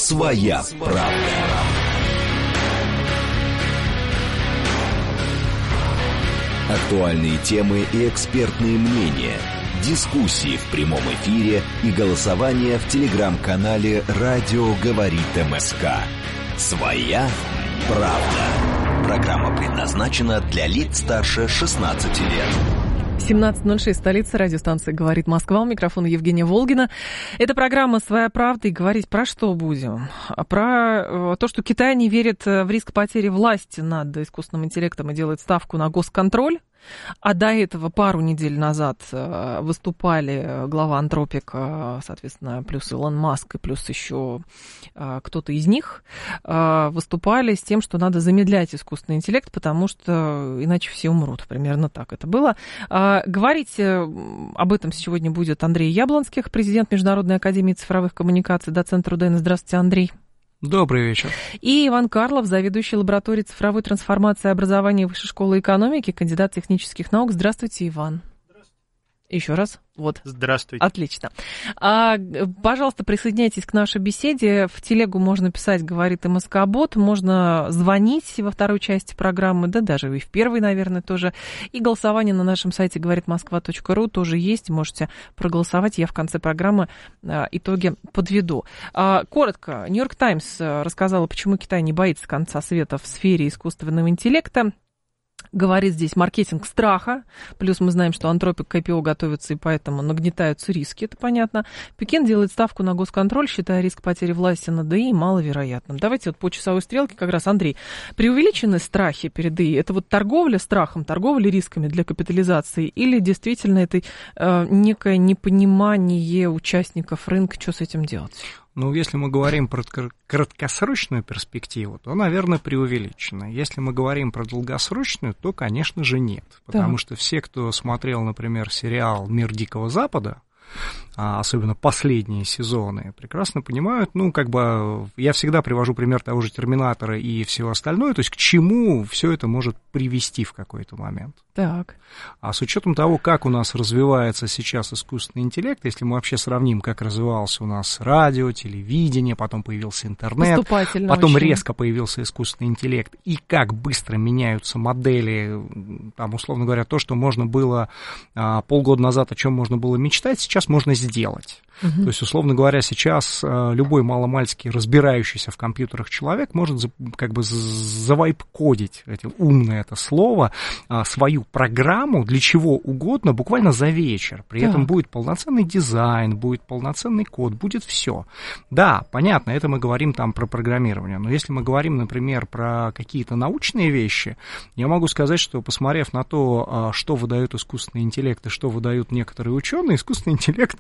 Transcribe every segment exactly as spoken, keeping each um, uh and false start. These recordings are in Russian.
Своя правда. Актуальные темы и экспертные мнения. Дискуссии в прямом эфире и голосование в телеграм-канале «Радио говорит МСК». «Своя правда». Программа предназначена для лиц старше шестнадцати лет. семнадцать ноль шесть, столица, радиостанция «Говорит Москва», у микрофона Евгения Волгина. Это программа «Своя правда», и говорить про что будем? Про то, что Китай не верит в риск потери власти над искусственным интеллектом и делает ставку на госконтроль. А до этого пару недель назад выступали глава Антропик, соответственно, плюс Илон Маск и плюс еще кто-то из них, выступали с тем, что надо замедлять искусственный интеллект, потому что иначе все умрут. Примерно так это было. Говорить об этом сегодня будет Андрей Яблонских, президент Международной академии цифровых коммуникаций, доцент РУДН. Здравствуйте, Андрей. Добрый вечер. И Иван Карлов, заведующий лабораторией цифровой трансформации и образования Высшей школы экономики, кандидат технических наук. Здравствуйте, Иван. Здравствуйте. Еще раз. Вот. Здравствуйте. Отлично. А, пожалуйста, присоединяйтесь к нашей беседе. В телегу можно писать, говорит МСК-бот, можно звонить во второй части программы, да даже и в первой, наверное, тоже. И голосование на нашем сайте говорит москва точка ру тоже есть. Можете проголосовать. Я в конце программы а, итоги подведу. А, коротко. Нью-Йорк Таймс рассказала, почему Китай не боится конца света в сфере искусственного интеллекта. Говорит здесь маркетинг страха, плюс мы знаем, что Антропик к ай пи о готовится, и поэтому нагнетаются риски, это понятно. Пекин делает ставку на госконтроль, считая риск потери власти над ИИ маловероятным. Давайте вот по часовой стрелке как раз, Андрей, преувеличены страхи перед ИИ? Это вот торговля страхом, торговля рисками для капитализации, или действительно это э, некое непонимание участников рынка, что с этим делать? Ну, если мы говорим про краткосрочную перспективу, то, наверное, преувеличено. Если мы говорим про долгосрочную, то, конечно же, нет. Потому да. что все, кто смотрел, например, сериал «Мир Дикого Запада», особенно последние сезоны, прекрасно понимают, ну, как бы, я всегда привожу пример того же «Терминатора» и всего остального, то есть к чему все это может привести в какой-то момент. Так. А с учетом того, как у нас развивается сейчас искусственный интеллект, если мы вообще сравним, как развивался у нас радио, телевидение, потом появился интернет, потом очень. резко появился искусственный интеллект, и как быстро меняются модели, там, условно говоря, то, что можно было а, полгода назад, о чем можно было мечтать, сейчас можно сделать. Uh-huh. То есть, условно говоря, сейчас а, любой маломальски разбирающийся в компьютерах человек может за, как бы завайп-кодить, это, умное это слово, а, свою программу для чего угодно буквально за вечер. При так. этом будет полноценный дизайн, будет полноценный код, будет все. Да, понятно, это мы говорим там про программирование, но если мы говорим, например, про какие-то научные вещи, я могу сказать, что, посмотрев на то, что выдает искусственный интеллект и что выдают некоторые ученые, искусственный интеллект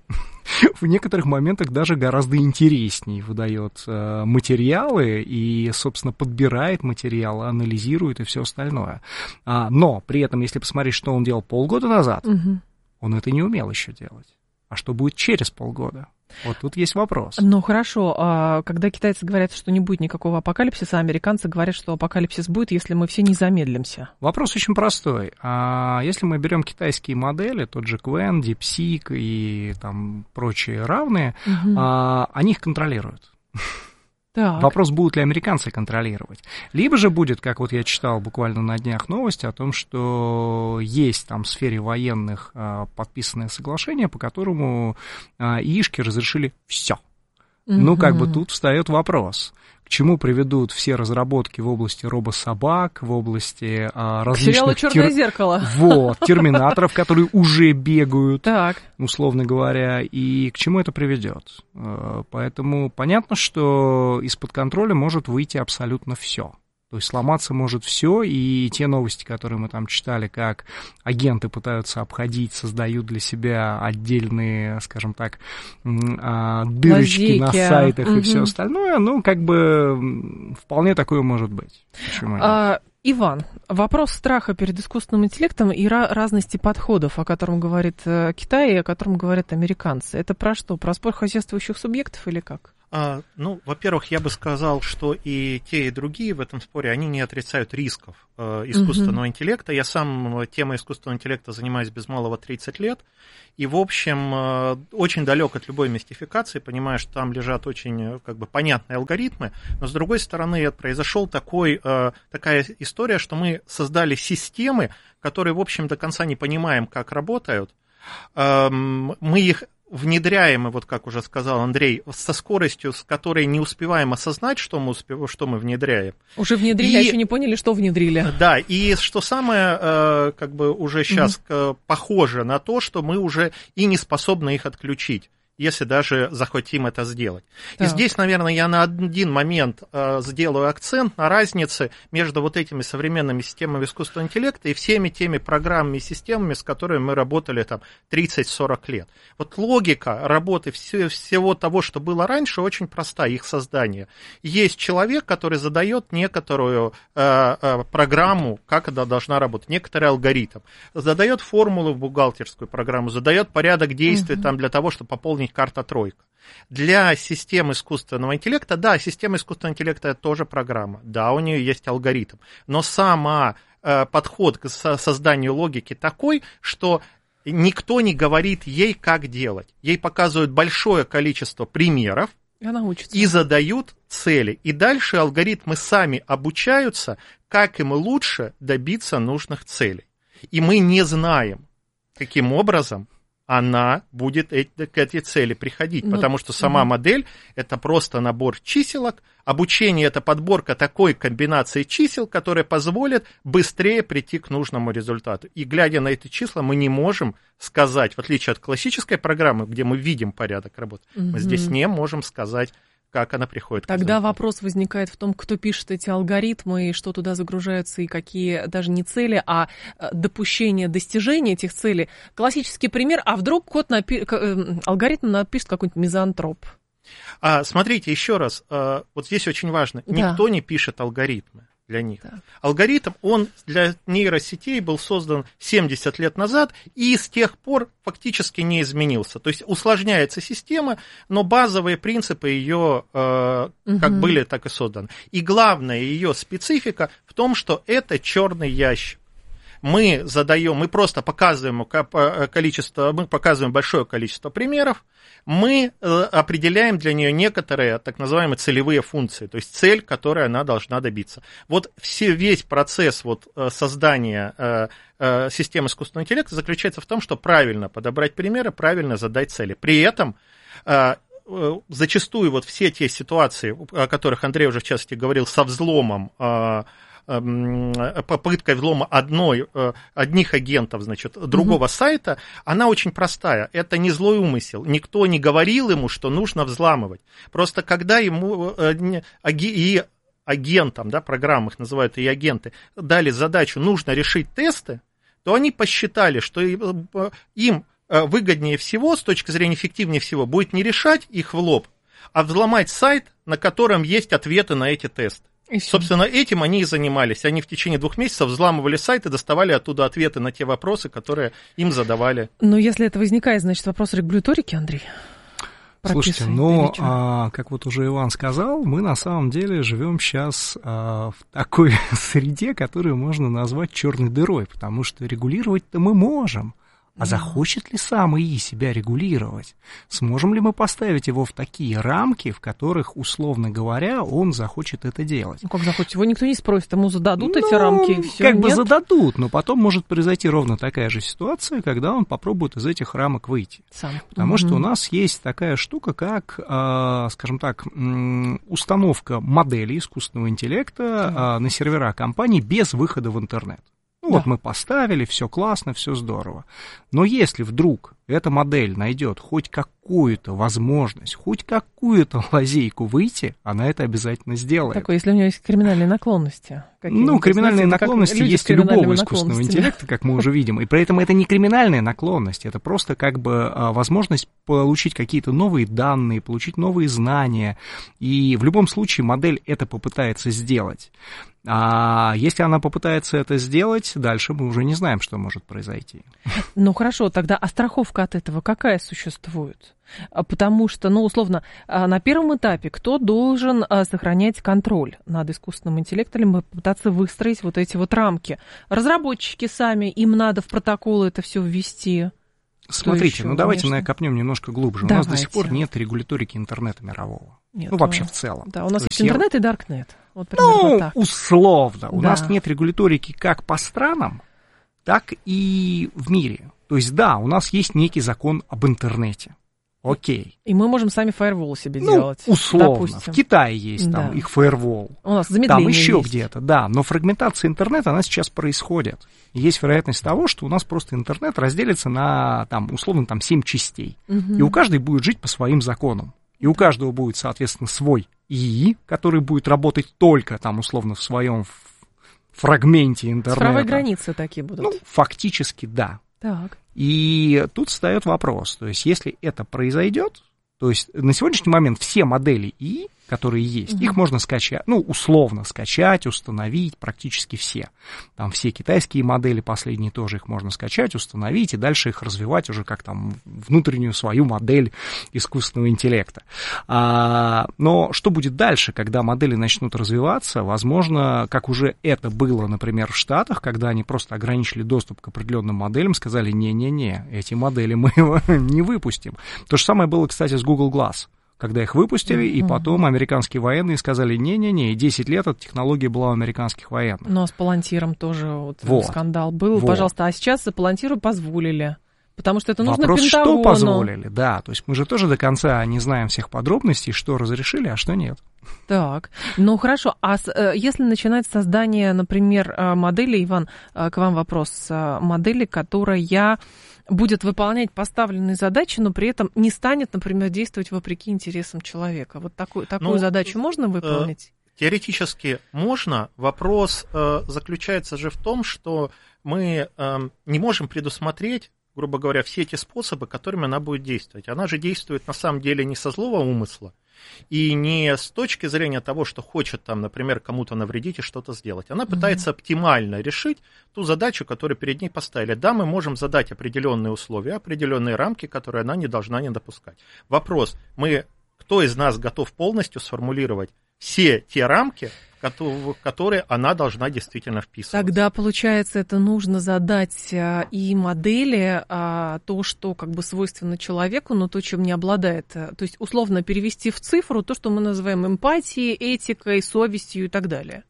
в некоторых моментах даже гораздо интереснее выдает материалы и, собственно, подбирает материалы, анализирует и все остальное. Но при этом, если посмотреть, что он делал полгода назад, угу. он это не умел еще делать. А что будет через полгода? Вот тут есть вопрос. Ну, хорошо. А когда китайцы говорят, что не будет никакого апокалипсиса, американцы говорят, что апокалипсис будет, если мы все не замедлимся. Вопрос очень простой. А если мы берем китайские модели, тот же Qwen, DeepSeek и там прочие равные, угу. а, они их контролируют. Так. Вопрос, будут ли американцы контролировать. Либо же будет, как вот я читал буквально на днях новости о том, что есть там в сфере военных а, подписанное соглашение, по которому а, ИИшки разрешили все. Mm-hmm. Ну, как бы тут встает вопрос. К чему приведут все разработки в области робособак, в области а, различных... Сериала «Черное тер... зеркало». Вот, терминаторов, которые уже бегают, так. условно говоря, и к чему это приведет. Поэтому понятно, что из-под контроля может выйти абсолютно все. То есть сломаться может все, и те новости, которые мы там читали, как агенты пытаются обходить, создают для себя отдельные, скажем так, дырочки Лазейки. на сайтах угу. и все остальное, ну, как бы вполне такое может быть. Почему нет? А... Иван, вопрос страха перед искусственным интеллектом и разности подходов, о котором говорит Китай и о котором говорят американцы. Это про что? Про спор хозяйствующих субъектов или как? А, ну, во-первых, я бы сказал, что и те, и другие в этом споре, они не отрицают рисков э, искусственного uh-huh. интеллекта. Я сам темой искусственного интеллекта занимаюсь без малого тридцать лет, и, в общем, э, очень далек от любой мистификации, понимаю, что там лежат очень как бы понятные алгоритмы, но, с другой стороны, произошел такой, э, такая история, что мы создали системы, которые, в общем, до конца не понимаем, как работают. Э, мы их внедряем, и вот как уже сказал Андрей, со скоростью, с которой не успеваем осознать, что мы, успев... что мы внедряем. Уже внедрили, и... а еще не поняли, что внедрили. Да, и что самое, как бы уже сейчас угу. похоже на то, что мы уже и не способны их отключить, если даже захотим это сделать. Так. И здесь, наверное, я на один момент э, сделаю акцент на разнице между вот этими современными системами искусственного интеллекта и всеми теми программами и системами, с которыми мы работали там тридцать-сорок лет. Вот логика работы все, всего того, что было раньше, очень проста, их создание. Есть человек, который задает некоторую э, э, программу, как она должна работать, некоторый алгоритм, задает формулу в бухгалтерскую программу, задает порядок действий угу. там, для того, чтобы пополнить карта-тройка. Для системы искусственного интеллекта, да, система искусственного интеллекта это тоже программа, да, у нее есть алгоритм, но сама э, подход к созданию логики такой, что никто не говорит ей, как делать. Ей показывают большое количество примеров и задают цели. И дальше алгоритмы сами обучаются, как им лучше добиться нужных целей. И мы не знаем, каким образом она будет к этой цели приходить, ну, потому что сама угу. модель – это просто набор чиселок, обучение – это подборка такой комбинации чисел, которая позволит быстрее прийти к нужному результату. И глядя на эти числа, мы не можем сказать, в отличие от классической программы, где мы видим порядок работы, угу. мы здесь не можем сказать, как она приходит. Тогда вопрос возникает в том, кто пишет эти алгоритмы, и что туда загружаются, и какие даже не цели, а допущения достижения этих целей. Классический пример, а вдруг код напи... алгоритм напишет какой-нибудь мизантроп? А, смотрите, еще раз, вот здесь очень важно, да. никто не пишет алгоритмы для них. Да. Алгоритм, он для нейросетей был создан семьдесят лет назад и с тех пор фактически не изменился. То есть усложняется система, но базовые принципы ее э, угу. как были, так и созданы. И главная ее специфика в том, что это черный ящик. Мы задаем, мы просто показываем количество, мы показываем большое количество примеров, мы определяем для нее некоторые так называемые целевые функции, то есть цель, которой она должна добиться. Вот все, весь процесс вот создания системы искусственного интеллекта заключается в том, что правильно подобрать примеры, правильно задать цели. При этом зачастую вот все те ситуации, о которых Андрей уже в частности говорил, со взломом, попыткой взлома одной, одних агентов, значит, другого угу. сайта, она очень простая. Это не злой умысел. Никто не говорил ему, что нужно взламывать. Просто когда ему и агентам, да, программы их называют и агенты, дали задачу, нужно решить тесты, то они посчитали, что им выгоднее всего, с точки зрения эффективнее всего, будет не решать их в лоб, а взломать сайт, на котором есть ответы на эти тесты. Собственно, этим они и занимались. Они в течение двух месяцев взламывали сайт и доставали оттуда ответы на те вопросы, которые им задавали. Но если это возникает, значит, вопрос регуляторики, Андрей? Слушайте, ну, а, как вот уже Иван сказал, мы на самом деле живем сейчас а, в такой среде, которую можно назвать черной дырой, потому что регулировать-то мы можем. А захочет ли сам ИИ себя регулировать? Сможем ли мы поставить его в такие рамки, в которых, условно говоря, он захочет это делать? Ну, как захочет? Его никто не спросит, ему зададут ну, эти рамки, и все. Как нет? бы зададут, но потом может произойти ровно такая же ситуация, когда он попробует из этих рамок выйти. Сам. Потому угу. что у нас есть такая штука, как, скажем так, установка модели искусственного интеллекта угу. на сервера компании без выхода в интернет. Ну, да. Вот мы поставили, все классно, все здорово. Но если вдруг эта модель найдет хоть какую-то возможность, хоть какую-то лазейку выйти, она это обязательно сделает. Такое, если у нее есть криминальные наклонности. Ну, криминальные знаете, наклонности есть у любого искусственного интеллекта, как мы уже видим. И при этом это не криминальная наклонность, это просто как бы возможность получить какие-то новые данные, получить новые знания. И в любом случае модель это попытается сделать. А если она попытается это сделать, дальше мы уже не знаем, что может произойти. Ну, хорошо, тогда а страховка альтернативка от этого какая существует? Потому что, ну, условно, на первом этапе кто должен сохранять контроль над искусственным интеллектом и пытаться выстроить вот эти вот рамки? Разработчики сами, им надо в протоколы это все ввести. Смотрите, еще, ну давайте конечно. копнем немножко глубже. Давайте. У нас до сих пор нет регуляторики интернета мирового. Нет, ну, вообще в целом. Да, у нас То есть интернет я... и даркнет. Вот ну, так. условно. У да. нас нет регуляторики как по странам, так и в мире. То есть, да, у нас есть некий закон об интернете. Окей. И мы можем сами фаервол себе ну, делать. условно. Допустим. В Китае есть там да. их фаервол. У нас замедление там еще есть. где-то, да. Но фрагментация интернета, она сейчас происходит. Есть вероятность того, что у нас просто интернет разделится на, там, условно, там, семь частей. Угу. И у каждой будет жить по своим законам. И у каждого будет, соответственно, свой ИИ, который будет работать только, там, условно, в своем фрагменте интернета. Цифровые границы такие будут. Ну, фактически, да. Так. И тут встает вопрос, то есть если это произойдет, то есть на сегодняшний момент все модели ИИ, которые есть, угу. их можно скачать, ну, условно скачать, установить, практически все. Там все китайские модели последние тоже их можно скачать, установить, и дальше их развивать уже как там внутреннюю свою модель искусственного интеллекта. А, но что будет дальше, когда модели начнут развиваться? Возможно, как уже это было, например, в Штатах, когда они просто ограничили доступ к определенным моделям, сказали, не-не-не, эти модели мы не выпустим. То же самое было, кстати, с Google Glass. Когда их выпустили, mm-hmm. и потом американские военные сказали, не-не-не, и десять лет эта технология была у американских военных. Ну, а с Палантиром тоже вот вот. скандал был. Вот. Пожалуйста, а сейчас за Палантиру позволили, потому что это нужно Вопрос, Пентагону. что позволили, да. То есть мы же тоже до конца не знаем всех подробностей, что разрешили, а что нет. Так, ну хорошо, а с, если начинать создание, например, модели, Иван, к вам вопрос, модели, которая будет выполнять поставленные задачи, но при этом не станет, например, действовать вопреки интересам человека. Вот такую, такую ну, задачу можно выполнить? Э, теоретически можно. Вопрос э, заключается же в том, что мы э, не можем предусмотреть, грубо говоря, все эти способы, которыми она будет действовать. Она же действует на самом деле не со злого умысла, и не с точки зрения того, что хочет, там, например, кому-то навредить и что-то сделать. Она пытается mm-hmm. оптимально решить ту задачу, которую перед ней поставили. Да, мы можем задать определенные условия, определенные рамки, которые она не должна не допускать. Вопрос, мы, кто из нас готов полностью сформулировать все те рамки, в которые она должна действительно вписываться. Тогда, получается, это нужно задать и модели то, что как бы свойственно человеку, но то, чем не обладает. То есть, условно, перевести в цифру то, что мы называем эмпатией, этикой, совестью и так далее.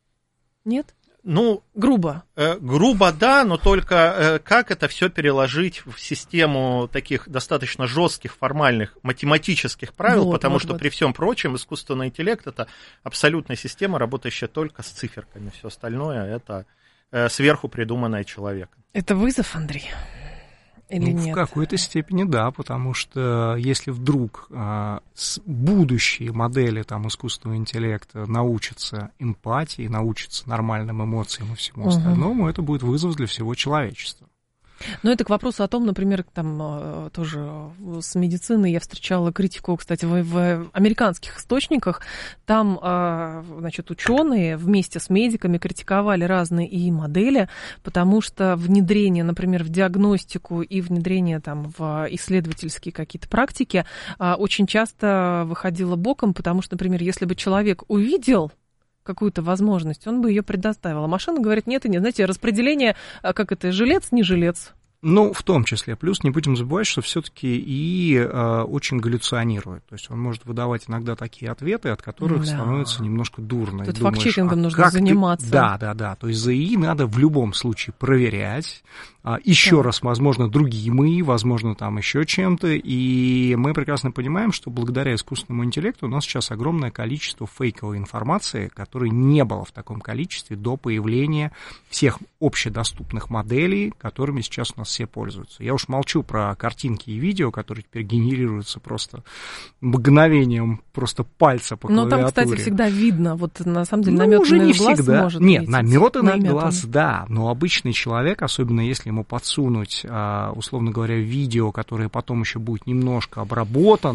Нет? Ну, грубо. Э, грубо, да, но только э, как это все переложить в систему таких достаточно жестких, формальных, математических правил, вот, потому вот, что вот. При всем прочем искусственный интеллект — это абсолютная система, работающая только с циферками. Все остальное — это э, сверху придуманное человеком. Это вызов, Андрей? Или ну, нет? В какой-то степени да, потому что если вдруг а, с будущие модели там, искусственного интеллекта научатся эмпатии, научатся нормальным эмоциям и всему угу. остальному, это будет вызов для всего человечества. Но это к вопросу о том, например, там тоже с медициной я встречала критику, кстати, в, в американских источниках. Там, значит, ученые вместе с медиками критиковали разные и модели, потому что внедрение, например, в диагностику и внедрение там в исследовательские какие-то практики очень часто выходило боком, потому что, например, если бы человек увидел какую-то возможность, он бы ее предоставил. А машина говорит, нет и нет. Знаете, распределение, как это, жилец, не жилец. Ну, в том числе. Плюс не будем забывать, что все-таки и э, очень галлюционирует. То есть он может выдавать иногда такие ответы, от которых да. становится немножко дурно. Тут факт-чекингом а нужно заниматься. Ты... Да, да, да. То есть за ИИ надо в любом случае проверять. А, еще да. раз, возможно, другим ИИ, возможно, там еще чем-то. И мы прекрасно понимаем, что благодаря искусственному интеллекту у нас сейчас огромное количество фейковой информации, которой не было в таком количестве до появления всех общедоступных моделей, которыми сейчас у нас все пользуются. Я уж молчу про картинки и видео, которые теперь генерируются просто мгновением просто пальца по клавиатуре. Но там, кстати, всегда видно, вот на самом деле ну, намётанный уже не глаз всегда. может Нет, видеть. намётанный глаз, да, но обычный человек, особенно если ему подсунуть, условно говоря, видео, которое потом еще будет немножко обработано,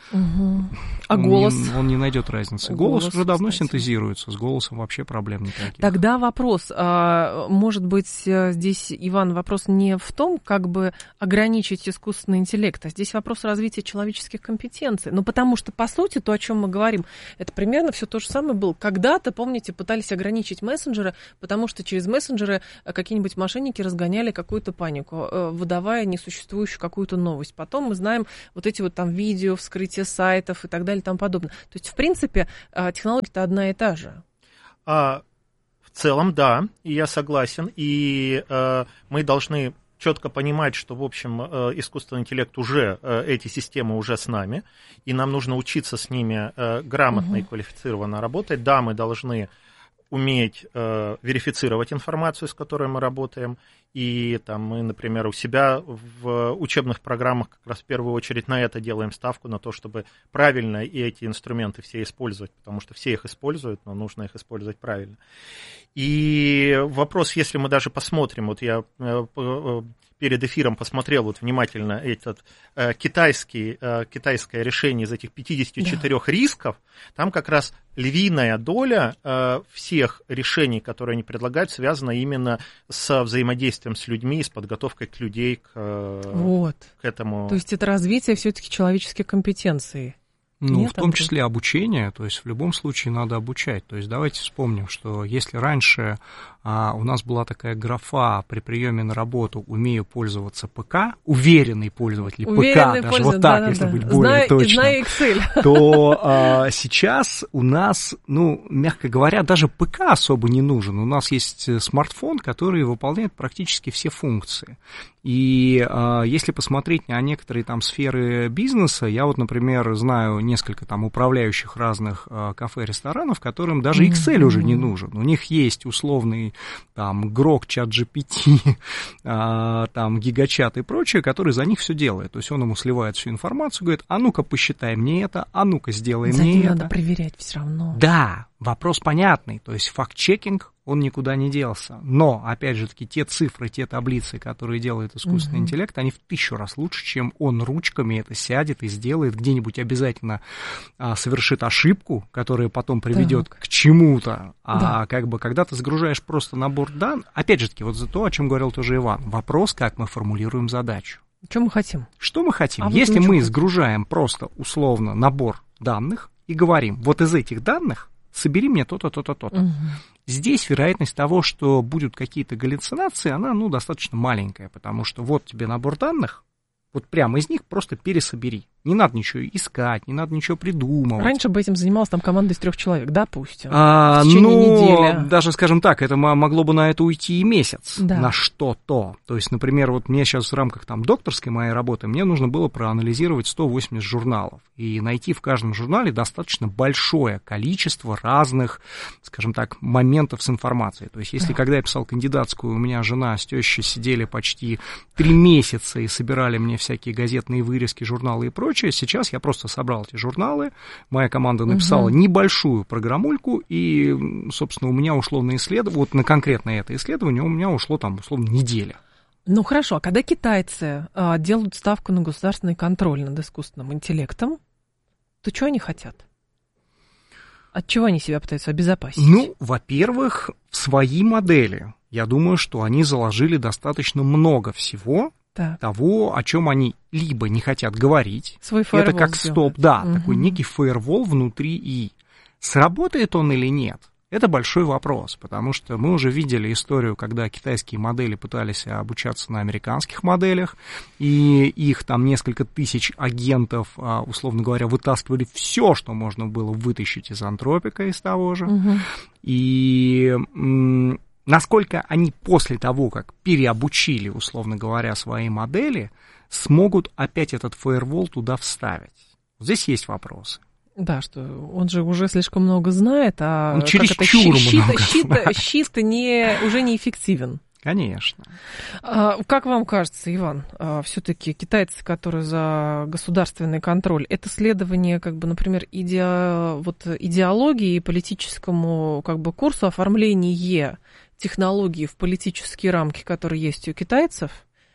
Угу. А он голос? Не, он не найдет разницы. Голос, голос уже давно, кстати, синтезируется, с голосом вообще проблем никаких. Тогда вопрос, может быть, здесь, Иван, вопрос не в том, как бы ограничить искусственный интеллект, а здесь вопрос развития человеческих компетенций. Ну, потому что, по сути, то, о чем мы говорим, это примерно все то же самое было. Когда-то, помните, пытались ограничить мессенджеры, потому что через мессенджеры какие-нибудь мошенники разгоняли какую-то панику, выдавая несуществующую какую-то новость. Потом мы знаем вот эти вот там видео, вскрытие сайтов и так далее и тому подобное. То есть, в принципе, технология-то одна и та же. А, в целом, да, и я согласен. И э, мы должны четко понимать, что, в общем, э, искусственный интеллект уже, э, эти системы уже с нами, и нам нужно учиться с ними э, грамотно угу. и квалифицированно работать. Да, мы должны уметь э, верифицировать информацию, с которой мы работаем. И там мы, например, у себя в учебных программах как раз в первую очередь на это делаем ставку, на то, чтобы правильно и эти инструменты все использовать, потому что все их используют, но нужно их использовать правильно. И вопрос, если мы даже посмотрим, вот я перед эфиром посмотрел вот внимательно этот э, китайский, э, китайское решение из этих пятидесяти четырёх да. рисков, там как раз львиная доля э, всех решений, которые они предлагают, связана именно с взаимодействием с людьми, с подготовкой к людей к, э, вот. к этому. То есть это развитие все-таки человеческих компетенций. Ну, Нет, в том числе обучение, то есть в любом случае надо обучать. То есть давайте вспомним, что если раньше а, у нас была такая графа при приеме на работу «умею пользоваться ПК», уверенный пользователь уверенный ПК, даже пользователь, вот так, да, если да, быть да. более знаю, точным, знаю Excel. то а, сейчас у нас, ну, мягко говоря, даже ПК особо не нужен. У нас есть смартфон, который выполняет практически все функции. И а, если посмотреть на некоторые там сферы бизнеса, я вот, например, знаю несколько там управляющих разных а, кафе, ресторанов, которым даже Excel mm-hmm. уже не нужен. У них есть условный там Грок, ChatGPT, а, там Гигачат и прочее, который за них все делает. То есть он ему сливает всю информацию, говорит, а ну-ка посчитай мне это, а ну-ка сделай за мне это. это. Надо проверять все равно. Да, вопрос понятный, то есть факт-чекинг, он никуда не делся. Но, опять же таки, те цифры, те таблицы, которые делает искусственный uh-huh. интеллект, они в тысячу раз лучше, чем он ручками это сядет и сделает, где-нибудь обязательно а, совершит ошибку, которая потом приведет так. к чему-то. А да. как бы, когда ты загружаешь просто набор данных, опять же таки, вот за то, о чем говорил тоже Иван, вопрос, как мы формулируем задачу. Что мы хотим? Что мы хотим? А Если вот мы хотим. сгружаем просто условно набор данных и говорим, вот из этих данных собери мне то-то, то-то, то-то. Угу. Здесь вероятность того, что будут какие-то галлюцинации, она, ну, достаточно маленькая, потому что вот тебе набор данных, вот прямо из них просто пересобери. Не надо ничего искать, не надо ничего придумывать. Раньше бы этим занималась там команда из трех человек, допустим, а, в течение ну, недели. Даже, скажем так, это могло бы на это уйти и месяц, да. на что-то. То есть, например, вот мне сейчас в рамках там докторской моей работы, мне нужно было проанализировать сто восемьдесят журналов и найти в каждом журнале достаточно большое количество разных, скажем так, моментов с информацией. То есть, если да. когда я писал кандидатскую, у меня жена с тещей сидели почти три месяца и собирали мне всякие газетные вырезки, журналы и прочее, сейчас я просто собрал эти журналы, моя команда написала угу. небольшую программульку, и, собственно, у меня ушло на исследование, вот на конкретное это исследование у меня ушло там, условно, неделя. Ну, хорошо, а когда китайцы а, делают ставку на государственный контроль над искусственным интеллектом, то что они хотят? От чего они себя пытаются обезопасить? Ну, во-первых, в свои модели. Я думаю, что они заложили достаточно много всего, так. того, о чем они либо не хотят говорить. Свой фаервол это как сделать. стоп, да, угу. такой некий фаервол внутри ИИ. Сработает он или нет? Это большой вопрос, потому что мы уже видели историю, когда китайские модели пытались обучаться на американских моделях, и их там несколько тысяч агентов, условно говоря, вытаскивали все, что можно было вытащить из антропика, из того же. Угу. И м- насколько они после того, как переобучили, условно говоря, свои модели, смогут опять этот фаервол туда вставить? Здесь есть вопросы. Да, что он же уже слишком много знает, а он чересчур щит, много щит, знает. щит не, уже неэффективен. Конечно. А, как вам кажется, Иван, а, все-таки китайцы, которые за государственный контроль, это следование, как бы, например, иде... вот, идеологии и политическому как бы, курсу, оформление технологий в политические рамки, которые есть у китайцев?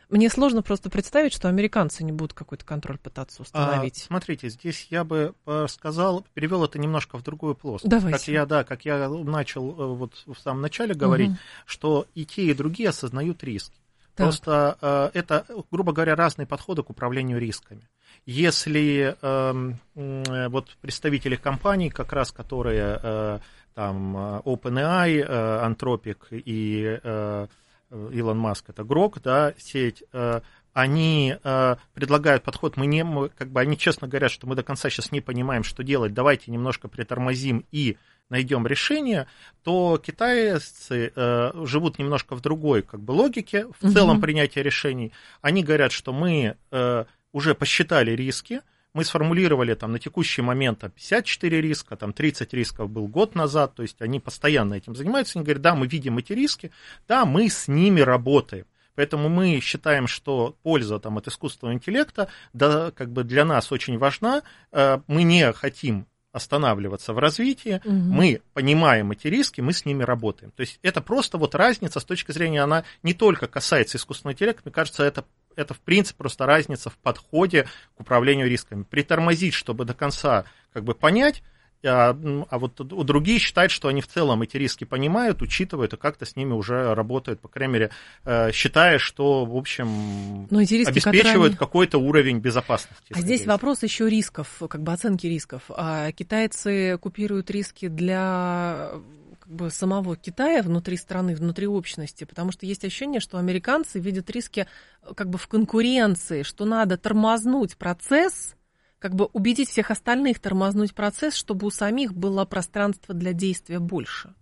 Мне сложно просто представить, что американцы не будут какой-то контроль пытаться установить. А, смотрите, здесь я бы сказал, перевел это немножко в другую плоскость. Давайте. Как я, да, как я начал вот в самом начале говорить, угу. что и те, и другие осознают риски. Так. Просто э, это, грубо говоря, разные подходы к управлению рисками. Если э, э, вот представители компаний, как раз которые э, там OpenAI, э, Anthropic и э, Илон Маск, это Грок, да, сеть, э, они э, предлагают подход, мы не, мы, как бы они честно говорят, что мы до конца сейчас не понимаем, что делать, давайте немножко притормозим и найдем решение, то китайцы э, живут немножко в другой как бы логике, в угу. целом принятия решений. Они говорят, что мы э, уже посчитали риски, мы сформулировали там на текущий момент пятьдесят четыре риска, там тридцать рисков был год назад, то есть они постоянно этим занимаются, они говорят, да, мы видим эти риски, да, мы с ними работаем. Поэтому мы считаем, что польза там, от искусственного интеллекта да, как бы для нас очень важна, мы не хотим останавливаться в развитии, угу. мы понимаем эти риски, мы с ними работаем. То есть это просто вот разница с точки зрения, она не только касается искусственного интеллекта, мне кажется, это, это в принципе просто разница в подходе к управлению рисками. Притормозить, чтобы до конца как бы понять, а, а вот у других считают, что они в целом эти риски понимают, учитывают и как-то с ними уже работают, по крайней мере, считая, что, в общем, риски, обеспечивают они... какой-то уровень безопасности. А здесь вопрос еще рисков, как бы оценки рисков. А китайцы купируют риски для как бы самого Китая внутри страны, внутри общности, потому что есть ощущение, что американцы видят риски как бы в конкуренции, что надо тормознуть процесс, как бы убедить всех остальных тормознуть процесс, чтобы у самих было пространство для действия больше.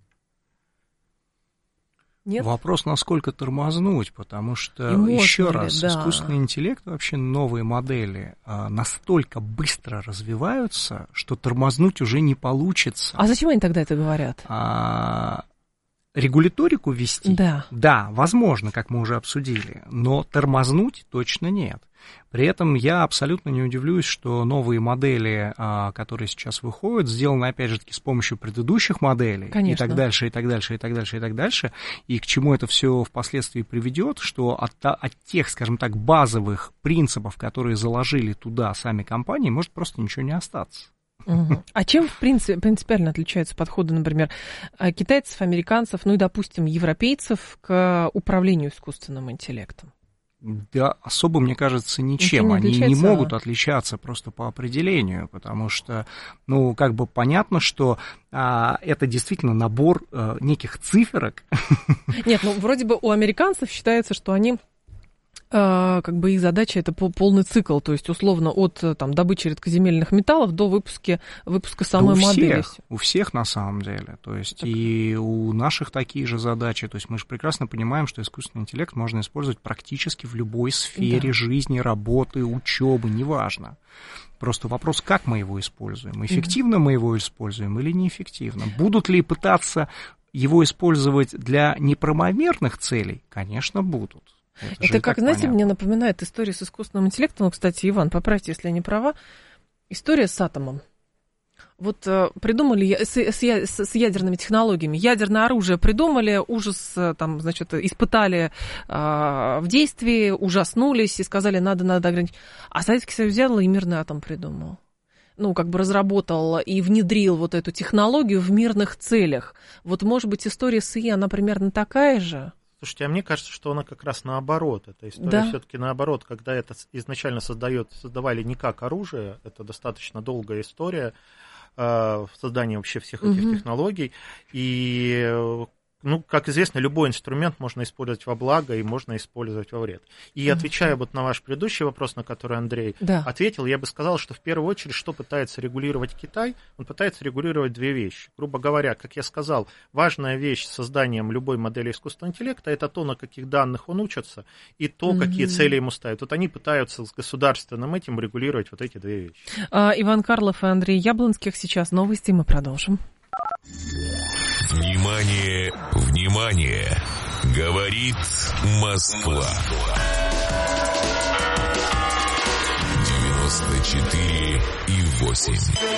Нет? Вопрос, насколько тормознуть, потому что, еще раз, да. искусственный интеллект, вообще новые модели а, настолько быстро развиваются, что тормознуть уже не получится. А зачем они тогда это говорят? А, регуляторику ввести? Да. Да, возможно, как мы уже обсудили, но тормознуть точно нет. При этом я абсолютно не удивлюсь, что новые модели, которые сейчас выходят, сделаны, опять же таки, с помощью предыдущих моделей, Конечно. и так дальше, и так дальше, и так дальше, и так дальше. И к чему это все впоследствии приведет, что от, от тех, скажем так, базовых принципов, которые заложили туда сами компании, может просто ничего не остаться. Угу. А чем, в принципе, принципиально отличаются подходы, например, китайцев, американцев, ну и, допустим, европейцев к управлению искусственным интеллектом? Да, особо, мне кажется, ничем. Не Они не могут отличаться просто по определению, потому что, ну, как бы понятно, что а, это действительно набор а, неких циферок. Нет, ну, вроде бы у американцев считается, что они... как бы их задача это полный цикл, то есть условно от там, добычи редкоземельных металлов до выпуска, выпуска самой да у модели. Всех, у всех на самом деле, то есть так. И у наших такие же задачи, то есть мы же прекрасно понимаем, что искусственный интеллект можно использовать практически в любой сфере да. жизни, работы, учебы, неважно. Просто вопрос, как мы его используем, эффективно mm-hmm. мы его используем или неэффективно, будут ли пытаться его использовать для неправомерных целей? Конечно, будут. Это, это как, знаете, понятно. Мне напоминает история с искусственным интеллектом. Ну, кстати, Иван, поправьте, если я не права. История с атомом. Вот э, придумали с, с, с ядерными технологиями. Ядерное оружие придумали, ужас, там, значит, испытали э, в действии, ужаснулись и сказали, надо, надо ограничить. А Советский Союз взял и мирный атом придумал. Ну, как бы разработал и внедрил вот эту технологию в мирных целях. Вот, может быть, история с ИИ, она примерно такая же? Слушайте, а мне кажется, что она как раз наоборот. Эта история да. все-таки наоборот, когда это изначально создает, создавали не как оружие, это достаточно долгая история э, в создании вообще всех этих угу. технологий. И, ну, как известно, любой инструмент можно использовать во благо и можно использовать во вред. И отвечая вот на ваш предыдущий вопрос, на который Андрей да. ответил, я бы сказал, что в первую очередь, что пытается регулировать Китай, он пытается регулировать две вещи. Грубо говоря, как я сказал, важная вещь с созданием любой модели искусственного интеллекта – это то, на каких данных он учится, и то, mm-hmm. какие цели ему ставят. Вот они пытаются с государственным этим регулировать вот эти две вещи. А, Иван Карлов и Андрей Яблонских. Сейчас новости, мы продолжим. Внимание, внимание! Говорит Москва. девяносто четыре и восемь.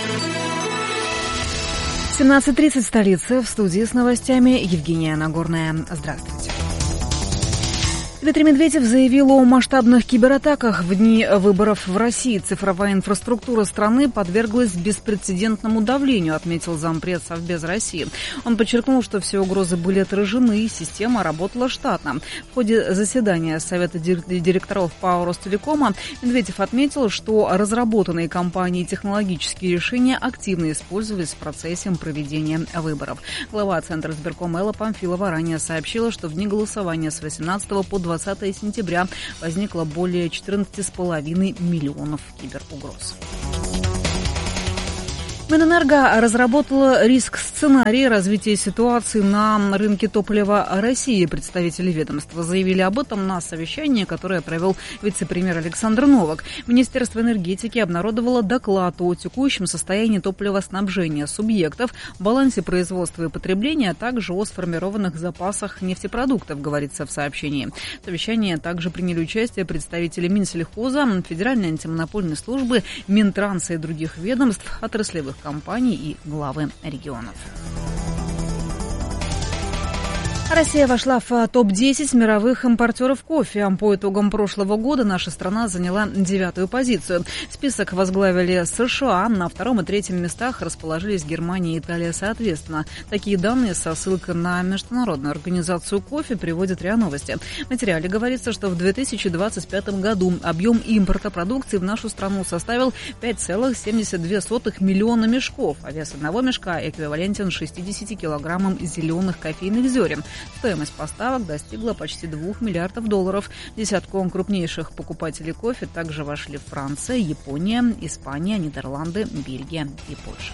семнадцать тридцать, столица, в студии с новостями Евгения Нагорная. Здравствуйте. Дмитрий Медведев заявил о масштабных кибератаках в дни выборов в России. Цифровая инфраструктура страны подверглась беспрецедентному давлению, отметил зампред Совбез России. Он подчеркнул, что все угрозы были отражены и система работала штатно. В ходе заседания Совета директоров ПАО Ростелекома Медведев отметил, что разработанные компанией технологические решения активно использовались в процессе проведения выборов. Глава Центра избиркома Элла Памфилова ранее сообщила, что в дни голосования с восемнадцатого по двадцатое сентября возникло более четырнадцати с половиной миллионов киберугроз. Минэнерго разработала риск-сценарий развития ситуации на рынке топлива России. Представители ведомства заявили об этом на совещании, которое провел вице-премьер Александр Новак. Министерство энергетики обнародовало доклад о текущем состоянии топливоснабжения субъектов, балансе производства и потребления, а также о сформированных запасах нефтепродуктов, говорится в сообщении. В совещании также приняли участие представители Минсельхоза, Федеральной антимонопольной службы, Минтранса и других ведомств, отраслевых компаний и главы регионов. Россия вошла в топ десять мировых импортеров кофе. По итогам прошлого года наша страна заняла девятую позицию. Список возглавили США. На втором и третьем местах расположились Германия и Италия соответственно. Такие данные со ссылкой на Международную организацию кофе приводит РИА Новости. В материале говорится, что в две тысячи двадцать пятом году объем импорта продукции в нашу страну составил пять целых семьдесят две сотых миллиона мешков, а вес одного мешка эквивалентен шестидесяти килограммам зеленых кофейных зерен. Стоимость поставок достигла почти двух миллиардов долларов. В десятку крупнейших покупателей кофе также вошли Франция, Япония, Испания, Нидерланды, Бельгия и Польша.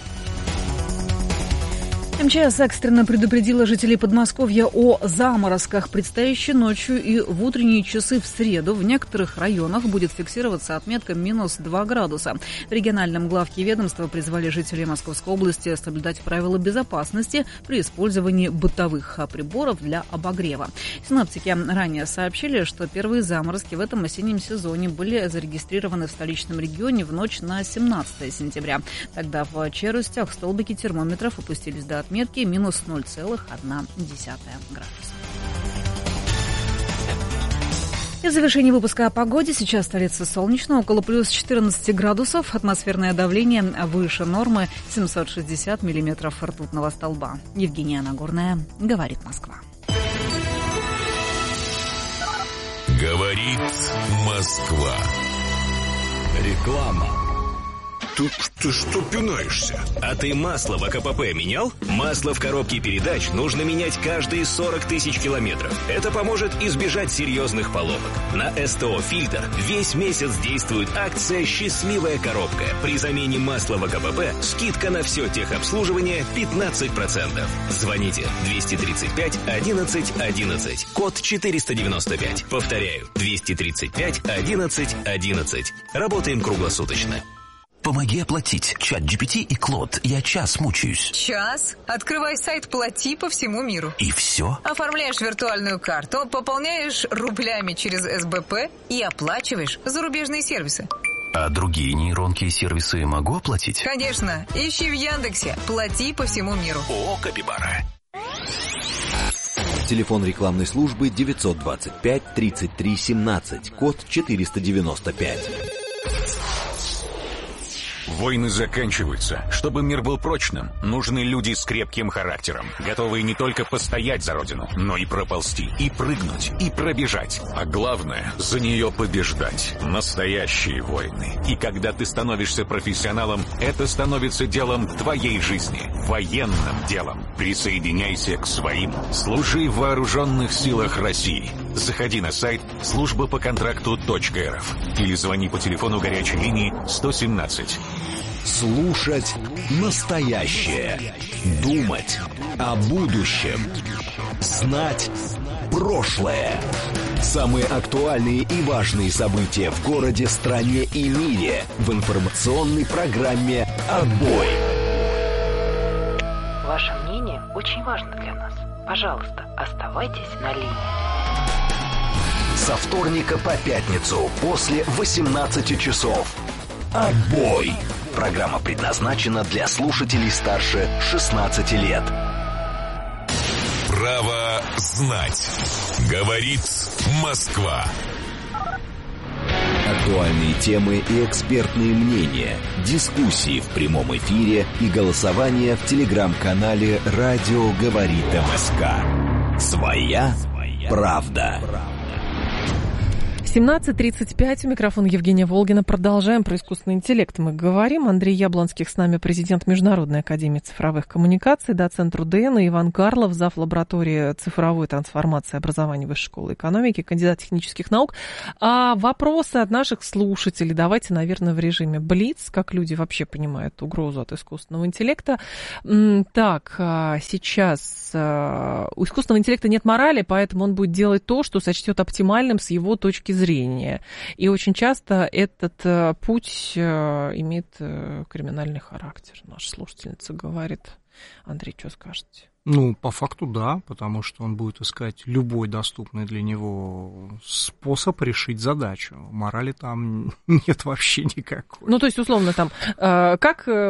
МЧС экстренно предупредила жителей Подмосковья о заморозках. Предстоящей ночью и в утренние часы в среду в некоторых районах будет фиксироваться отметка минус два градуса. В региональном главке ведомства призвали жителей Московской области соблюдать правила безопасности при использовании бытовых приборов для обогрева. Синоптики ранее сообщили, что первые заморозки в этом осеннем сезоне были зарегистрированы в столичном регионе в ночь на семнадцатое сентября. Тогда в Челюстях столбики термометров опустились до отметки минус ноль целых одна десятая градуса. И в завершении выпуска о погоде. Сейчас столица солнечно, около плюс четырнадцати градусов. Атмосферное давление выше нормы семьсот шестьдесят миллиметров ртутного столба. Евгения Нагорная, говорит Москва. Говорит Москва. Реклама. Ты, ты что пинаешься? А ты масло в АКПП менял? Масло в коробке передач нужно менять каждые сорок тысяч километров. Это поможет избежать серьезных поломок. На СТО «Фильтр» весь месяц действует акция «Счастливая коробка». При замене масла в АКПП скидка на все техобслуживание пятнадцать процентов. Звоните двести тридцать пять одиннадцать одиннадцать, код четыреста девяносто пять. Повторяю, двести тридцать пять одиннадцать одиннадцать. Работаем круглосуточно. Помоги оплатить. Чат джи пи ти и Клод. Я час мучаюсь. Час? Открывай сайт «Плати» по всему миру. И все? Оформляешь виртуальную карту, пополняешь рублями через эс бэ пэ и оплачиваешь зарубежные сервисы. А другие нейронки и сервисы могу оплатить? Конечно. Ищи в Яндексе «Плати» по всему миру. О, Капибара. Телефон рекламной службы девятьсот двадцать пять тридцать три семнадцать, код четыреста девяносто пять. Войны заканчиваются. Чтобы мир был прочным, нужны люди с крепким характером, готовые не только постоять за родину, но и проползти, и прыгнуть, и пробежать. А главное, за нее побеждать. Настоящие войны. И когда ты становишься профессионалом, это становится делом твоей жизни. Военным делом. Присоединяйся к своим. Служи в вооруженных силах России. Заходи на сайт служба по контракту точка эр эф или звони по телефону горячей линии сто семнадцать. Слушать настоящее. Думать о будущем. Знать прошлое. Самые актуальные и важные события в городе, стране и мире в информационной программе «Отбой». Ваше мнение очень важно для нас. Пожалуйста, оставайтесь на линии. Со вторника по пятницу после восемнадцати часов. «Отбой». Программа предназначена для слушателей старше шестнадцати лет. Право знать. Говорит Москва. Актуальные темы и экспертные мнения, дискуссии в прямом эфире и голосование в телеграм-канале «Радио говорит МСК». Своя правда. семнадцать тридцать пять, у микрофона Евгения Волгина. Продолжаем про искусственный интеллект. Мы говорим. Андрей Яблонских с нами, президент Международной академии цифровых коммуникаций, доцент РУДН, и Иван Карлов, зав. Лаборатории цифровой трансформации образования Высшей школы экономики, кандидат технических наук. А вопросы от наших слушателей давайте, наверное, в режиме блиц, как люди вообще понимают угрозу от искусственного интеллекта. Так, сейчас у искусственного интеллекта нет морали, поэтому он будет делать то, что сочтет оптимальным с его точки зрения. Зрения. И очень часто этот э, путь э, имеет э, криминальный характер. Наша слушательница говорит. Андрей, что скажете? Ну, по факту, да, потому что он будет искать любой доступный для него способ решить задачу. Морали там нет вообще никакой. Ну, то есть, условно, там, э, как, э,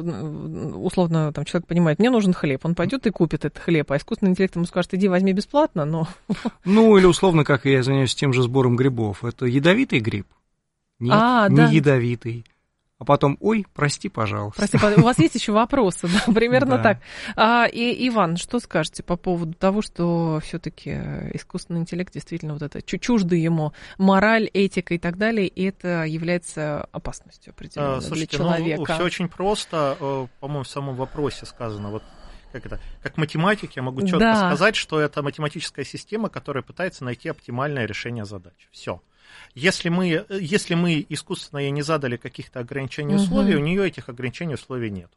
условно, там, человек понимает, мне нужен хлеб, он пойдет и купит этот хлеб, а искусственный интеллект ему скажет, иди возьми бесплатно, но... Ну, или, условно, как я занимаюсь тем же сбором грибов, это ядовитый гриб? Нет, а, не да. ядовитый. А потом, ой, прости, пожалуйста. Прости, у вас есть еще вопросы, да, примерно да. так. А, и, Иван, что скажете по поводу того, что все-таки искусственный интеллект действительно вот это чуждо ему мораль, этика и так далее, и это является опасностью определенно Слушайте, для человека? Ну, все очень просто, по-моему, в самом вопросе сказано. Вот как это, как математик я могу четко да. сказать, что это математическая система, которая пытается найти оптимальное решение задачи. Все. Если мы, если мы искусственно ей не задали каких-то ограничений угу. условий, у нее этих ограничений условий нет.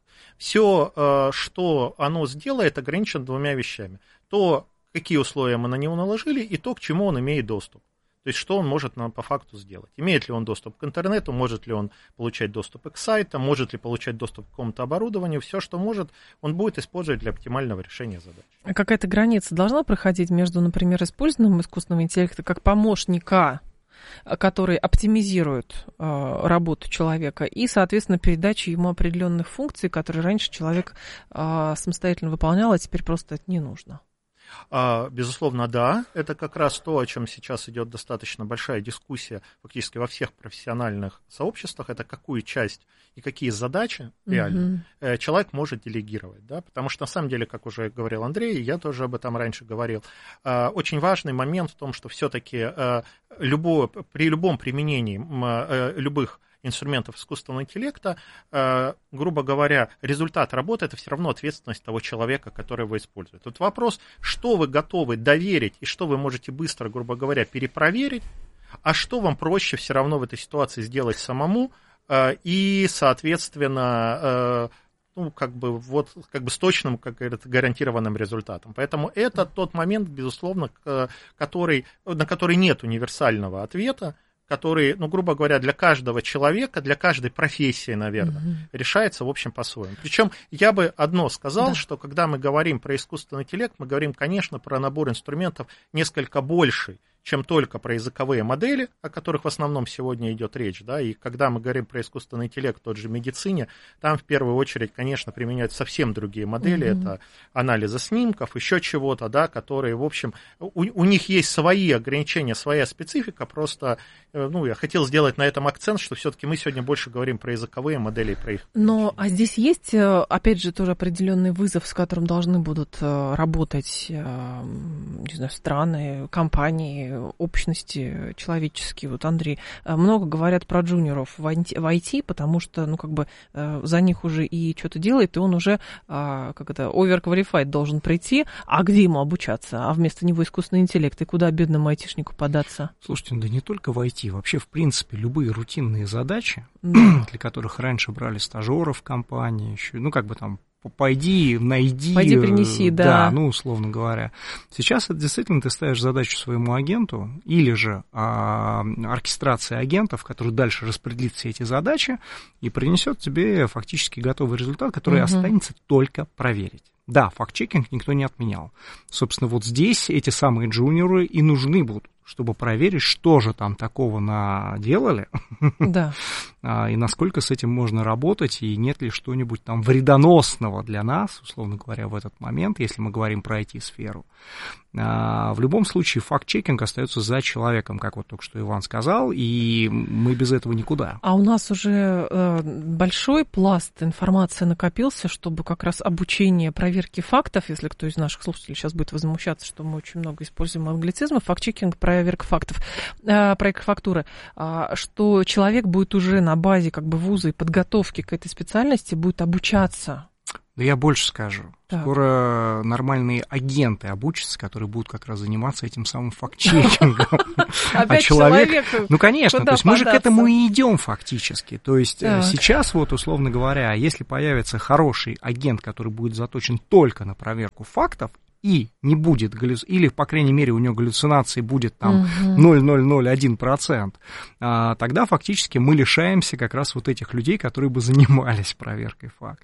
Все, что оно сделает, ограничено двумя вещами. То, какие условия мы на него наложили, и то, к чему он имеет доступ. То есть, что он может нам по факту сделать. Имеет ли он доступ к интернету, может ли он получать доступ к сайтам, может ли получать доступ к какому-то оборудованию. Все, что может, он будет использовать для оптимального решения задач. А какая-то граница должна проходить между, например, использованием искусственного интеллекта как помощника, который оптимизирует э, работу человека, и, соответственно, передачей ему определенных функций, которые раньше человек э, самостоятельно выполнял, а теперь просто это не нужно? Безусловно, да. Это как раз то, о чем сейчас идет достаточно большая дискуссия фактически во всех профессиональных сообществах. Это какую часть и какие задачи реально mm-hmm. человек может делегировать. Да? Потому что, на самом деле, как уже говорил Андрей, я тоже об этом раньше говорил, очень важный момент в том, что все-таки любое, при любом применении любых инструментов искусственного интеллекта, э, грубо говоря, результат работы — это все равно ответственность того человека, который его использует. Тут вопрос, что вы готовы доверить и что вы можете быстро, грубо говоря, перепроверить, а что вам проще все равно в этой ситуации сделать самому э, и, соответственно, э, ну, как бы, вот, как бы с точным, как говорят, гарантированным результатом. Поэтому это тот момент, безусловно, который, на который нет универсального ответа, который, ну, грубо говоря, для каждого человека, для каждой профессии, наверное, mm-hmm. решается, в общем, по-своему. Причем я бы одно сказал, да. что когда мы говорим про искусственный интеллект, мы говорим, конечно, про набор инструментов несколько больший, чем только про языковые модели, о которых в основном сегодня идет речь, да, и когда мы говорим про искусственный интеллект в той же медицине, там в первую очередь, конечно, применяют совсем другие модели, mm-hmm. это анализы снимков, еще чего-то, да, которые, в общем, у, у них есть свои ограничения, своя специфика, просто, ну, я хотел сделать на этом акцент, что все-таки мы сегодня больше говорим про языковые модели, про их... Но, а здесь есть, опять же, тоже определенный вызов, с которым должны будут работать, не знаю, страны, компании, общности человеческие. Вот, Андрей, много говорят про джуниоров в ай ти, потому что, ну, как бы за них уже и что-то делает, и он уже, как это, overqualified должен прийти, а где ему обучаться? А вместо него искусственный интеллект, и куда бедному айтишнику податься? Слушайте, да не только в ай ти, вообще, в принципе, любые рутинные задачи, да. для которых раньше брали стажеров в компании, еще, ну, как бы там, пойди, найди. Пойди, принеси, да. Да, ну, условно говоря. Сейчас это действительно ты ставишь задачу своему агенту, или же а, оркестрация агентов, который дальше распределит все эти задачи и принесет тебе фактически готовый результат, который угу. останется только проверить. Да, факт-чекинг никто не отменял. Собственно, вот здесь эти самые джуниоры и нужны будут, чтобы проверить, что же там такого наделали, да. и насколько с этим можно работать, и нет ли что-нибудь там вредоносного для нас, условно говоря, в этот момент, если мы говорим про ай ти-сферу. В любом случае, факт-чекинг остается за человеком, как вот только что Иван сказал, и мы без этого никуда. А у нас уже э, большой пласт информации накопился, чтобы как раз обучение проверки фактов, если кто из наших слушателей сейчас будет возмущаться, что мы очень много используем англицизмов, факт-чекинг, проверка фактов, э, проверка фактуры, э, что человек будет уже на базе как бы вуза и подготовки к этой специальности будет обучаться. Да я больше скажу. Так. Скоро нормальные агенты обучатся, которые будут как раз заниматься этим самым факт-чекингом. А человек... Ну, конечно, то есть мы же к этому и идем фактически. То есть сейчас вот, условно говоря, если появится хороший агент, который будет заточен только на проверку фактов, и не будет, или, по крайней мере, у него галлюцинации будет там ноль целых ноль ноль один процент, тогда фактически мы лишаемся как раз вот этих людей, которые бы занимались проверкой фактов.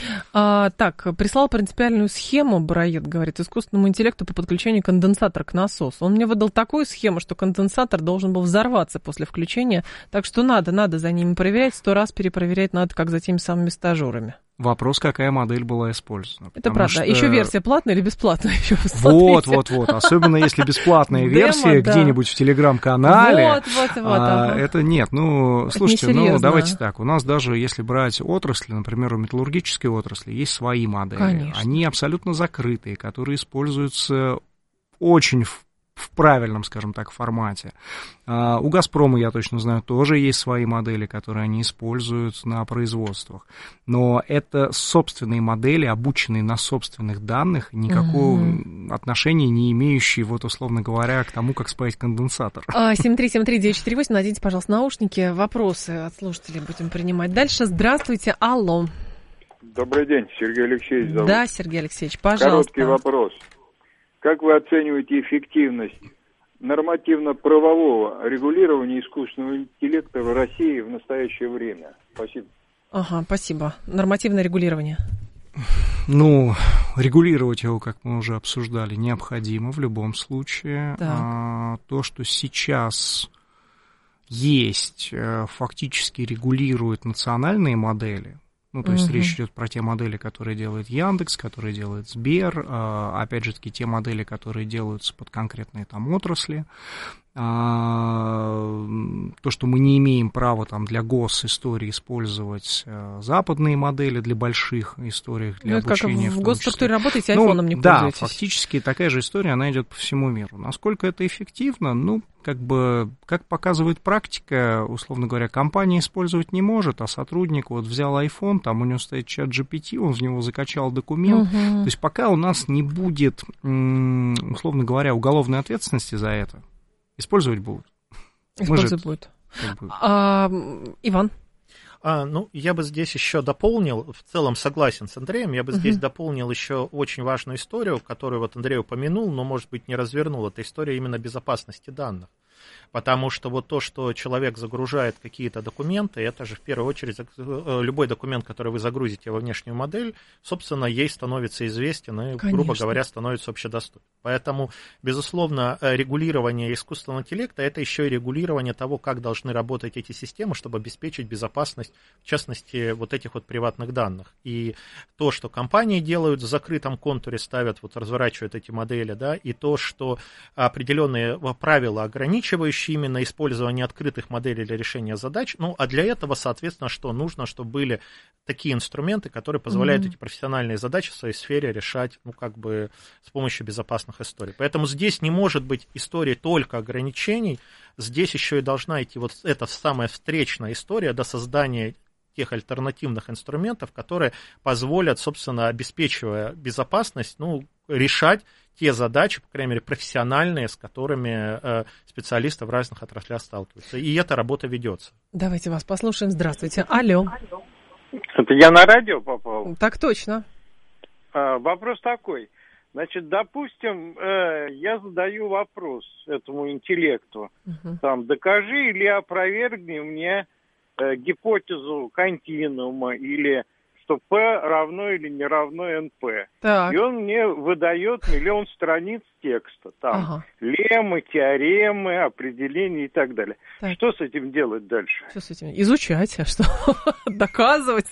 А, так, прислал принципиальную схему, Бароед говорит, искусственному интеллекту по подключению конденсатора к насосу. Он мне выдал такую схему, что конденсатор должен был взорваться после включения, так что надо, надо за ними проверять, сто раз перепроверять надо, как за теми самыми стажерами. Вопрос, какая модель была использована. Это правда. Что... Еще версия платная или бесплатная? Еще вот, вот, вот. Особенно если бесплатная версия где-нибудь в телеграм-канале. Вот, вот, вот. А, это нет. Ну, слушайте, ну давайте так. У нас даже если брать отрасли, например, у металлургической отрасли есть свои модели. Конечно. Они абсолютно закрытые, которые используются очень в в правильном, скажем так, формате. Uh, у «Газпрома», я точно знаю, тоже есть свои модели, которые они используют на производствах. Но это собственные модели, обученные на собственных данных, никакого uh-huh. отношения не имеющие, вот, условно говоря, к тому, как спаять конденсатор. семь три семь три девять четыре восемь, наденьте, пожалуйста, наушники. Вопросы от слушателей будем принимать дальше. Здравствуйте, алло. Добрый день, Сергей Алексеевич зовут. Да, Сергей Алексеевич, пожалуйста. Короткий вопрос. Как вы оцениваете эффективность нормативно-правового регулирования искусственного интеллекта в России в настоящее время? Спасибо. Ага, спасибо. Нормативное регулирование. Ну, регулировать его, как мы уже обсуждали, необходимо в любом случае. А, то, что сейчас есть, фактически регулирует национальные модели. Ну, то есть uh-huh. речь идет про те модели, которые делает Яндекс, которые делает Сбер, а, опять же таки те модели, которые делаются под конкретные там отрасли. А, то, что мы не имеем права там для госистории использовать а, западные модели для больших историй, для ну, обучения. Как в госструктуре работаете, айфоном ну, не пользуетесь. Да, фактически такая же история, она идет по всему миру. Насколько это эффективно, ну, как бы, как показывает практика, условно говоря, компания использовать не может, а сотрудник вот взял iPhone, там у него стоит чат джи пи ти, он в него закачал документ. Uh-huh. То есть пока у нас не будет, условно говоря, уголовной ответственности за это, использовать будут. Использовать будут. А, Иван? А, ну, я бы здесь еще дополнил, в целом согласен с Андреем, я бы uh-huh. здесь дополнил еще очень важную историю, которую вот Андрей упомянул, но, может быть, не развернул. Это история именно безопасности данных. Потому что вот то, что человек загружает какие-то документы, это же в первую очередь любой документ, который вы загрузите во внешнюю модель, собственно, ей становится известен и, Конечно. грубо говоря, становится общедоступен. Поэтому, безусловно, регулирование искусственного интеллекта – это еще и регулирование того, как должны работать эти системы, чтобы обеспечить безопасность, в частности, вот этих вот приватных данных. И то, что компании делают в закрытом контуре, ставят, вот разворачивают эти модели, да, и то, что определенные правила ограничивающие именно использование открытых моделей для решения задач. Ну, а для этого, соответственно, что нужно, чтобы были такие инструменты, которые позволяют mm-hmm. эти профессиональные задачи в своей сфере решать, ну, как бы с помощью безопасных историй. Поэтому здесь не может быть истории только ограничений, здесь еще и должна идти вот эта самая встречная история до создания тех альтернативных инструментов, которые позволят, собственно, обеспечивая безопасность, ну, решать те задачи, по крайней мере, профессиональные, с которыми э, специалисты в разных отраслях сталкиваются. И эта работа ведется. Давайте вас послушаем. Здравствуйте. Алло. Это я на радио попал? Так точно. А, вопрос такой. Значит, допустим, э, я задаю вопрос этому интеллекту. Uh-huh. Там, докажи или опровергни мне э, гипотезу континуума или что P равно или не равно эн пэ. Так. И он мне выдает миллион страниц текста. Там ага. леммы, теоремы, определения и так далее. Так. Что с этим делать дальше? Что с этим? Изучать, а что? Доказывать?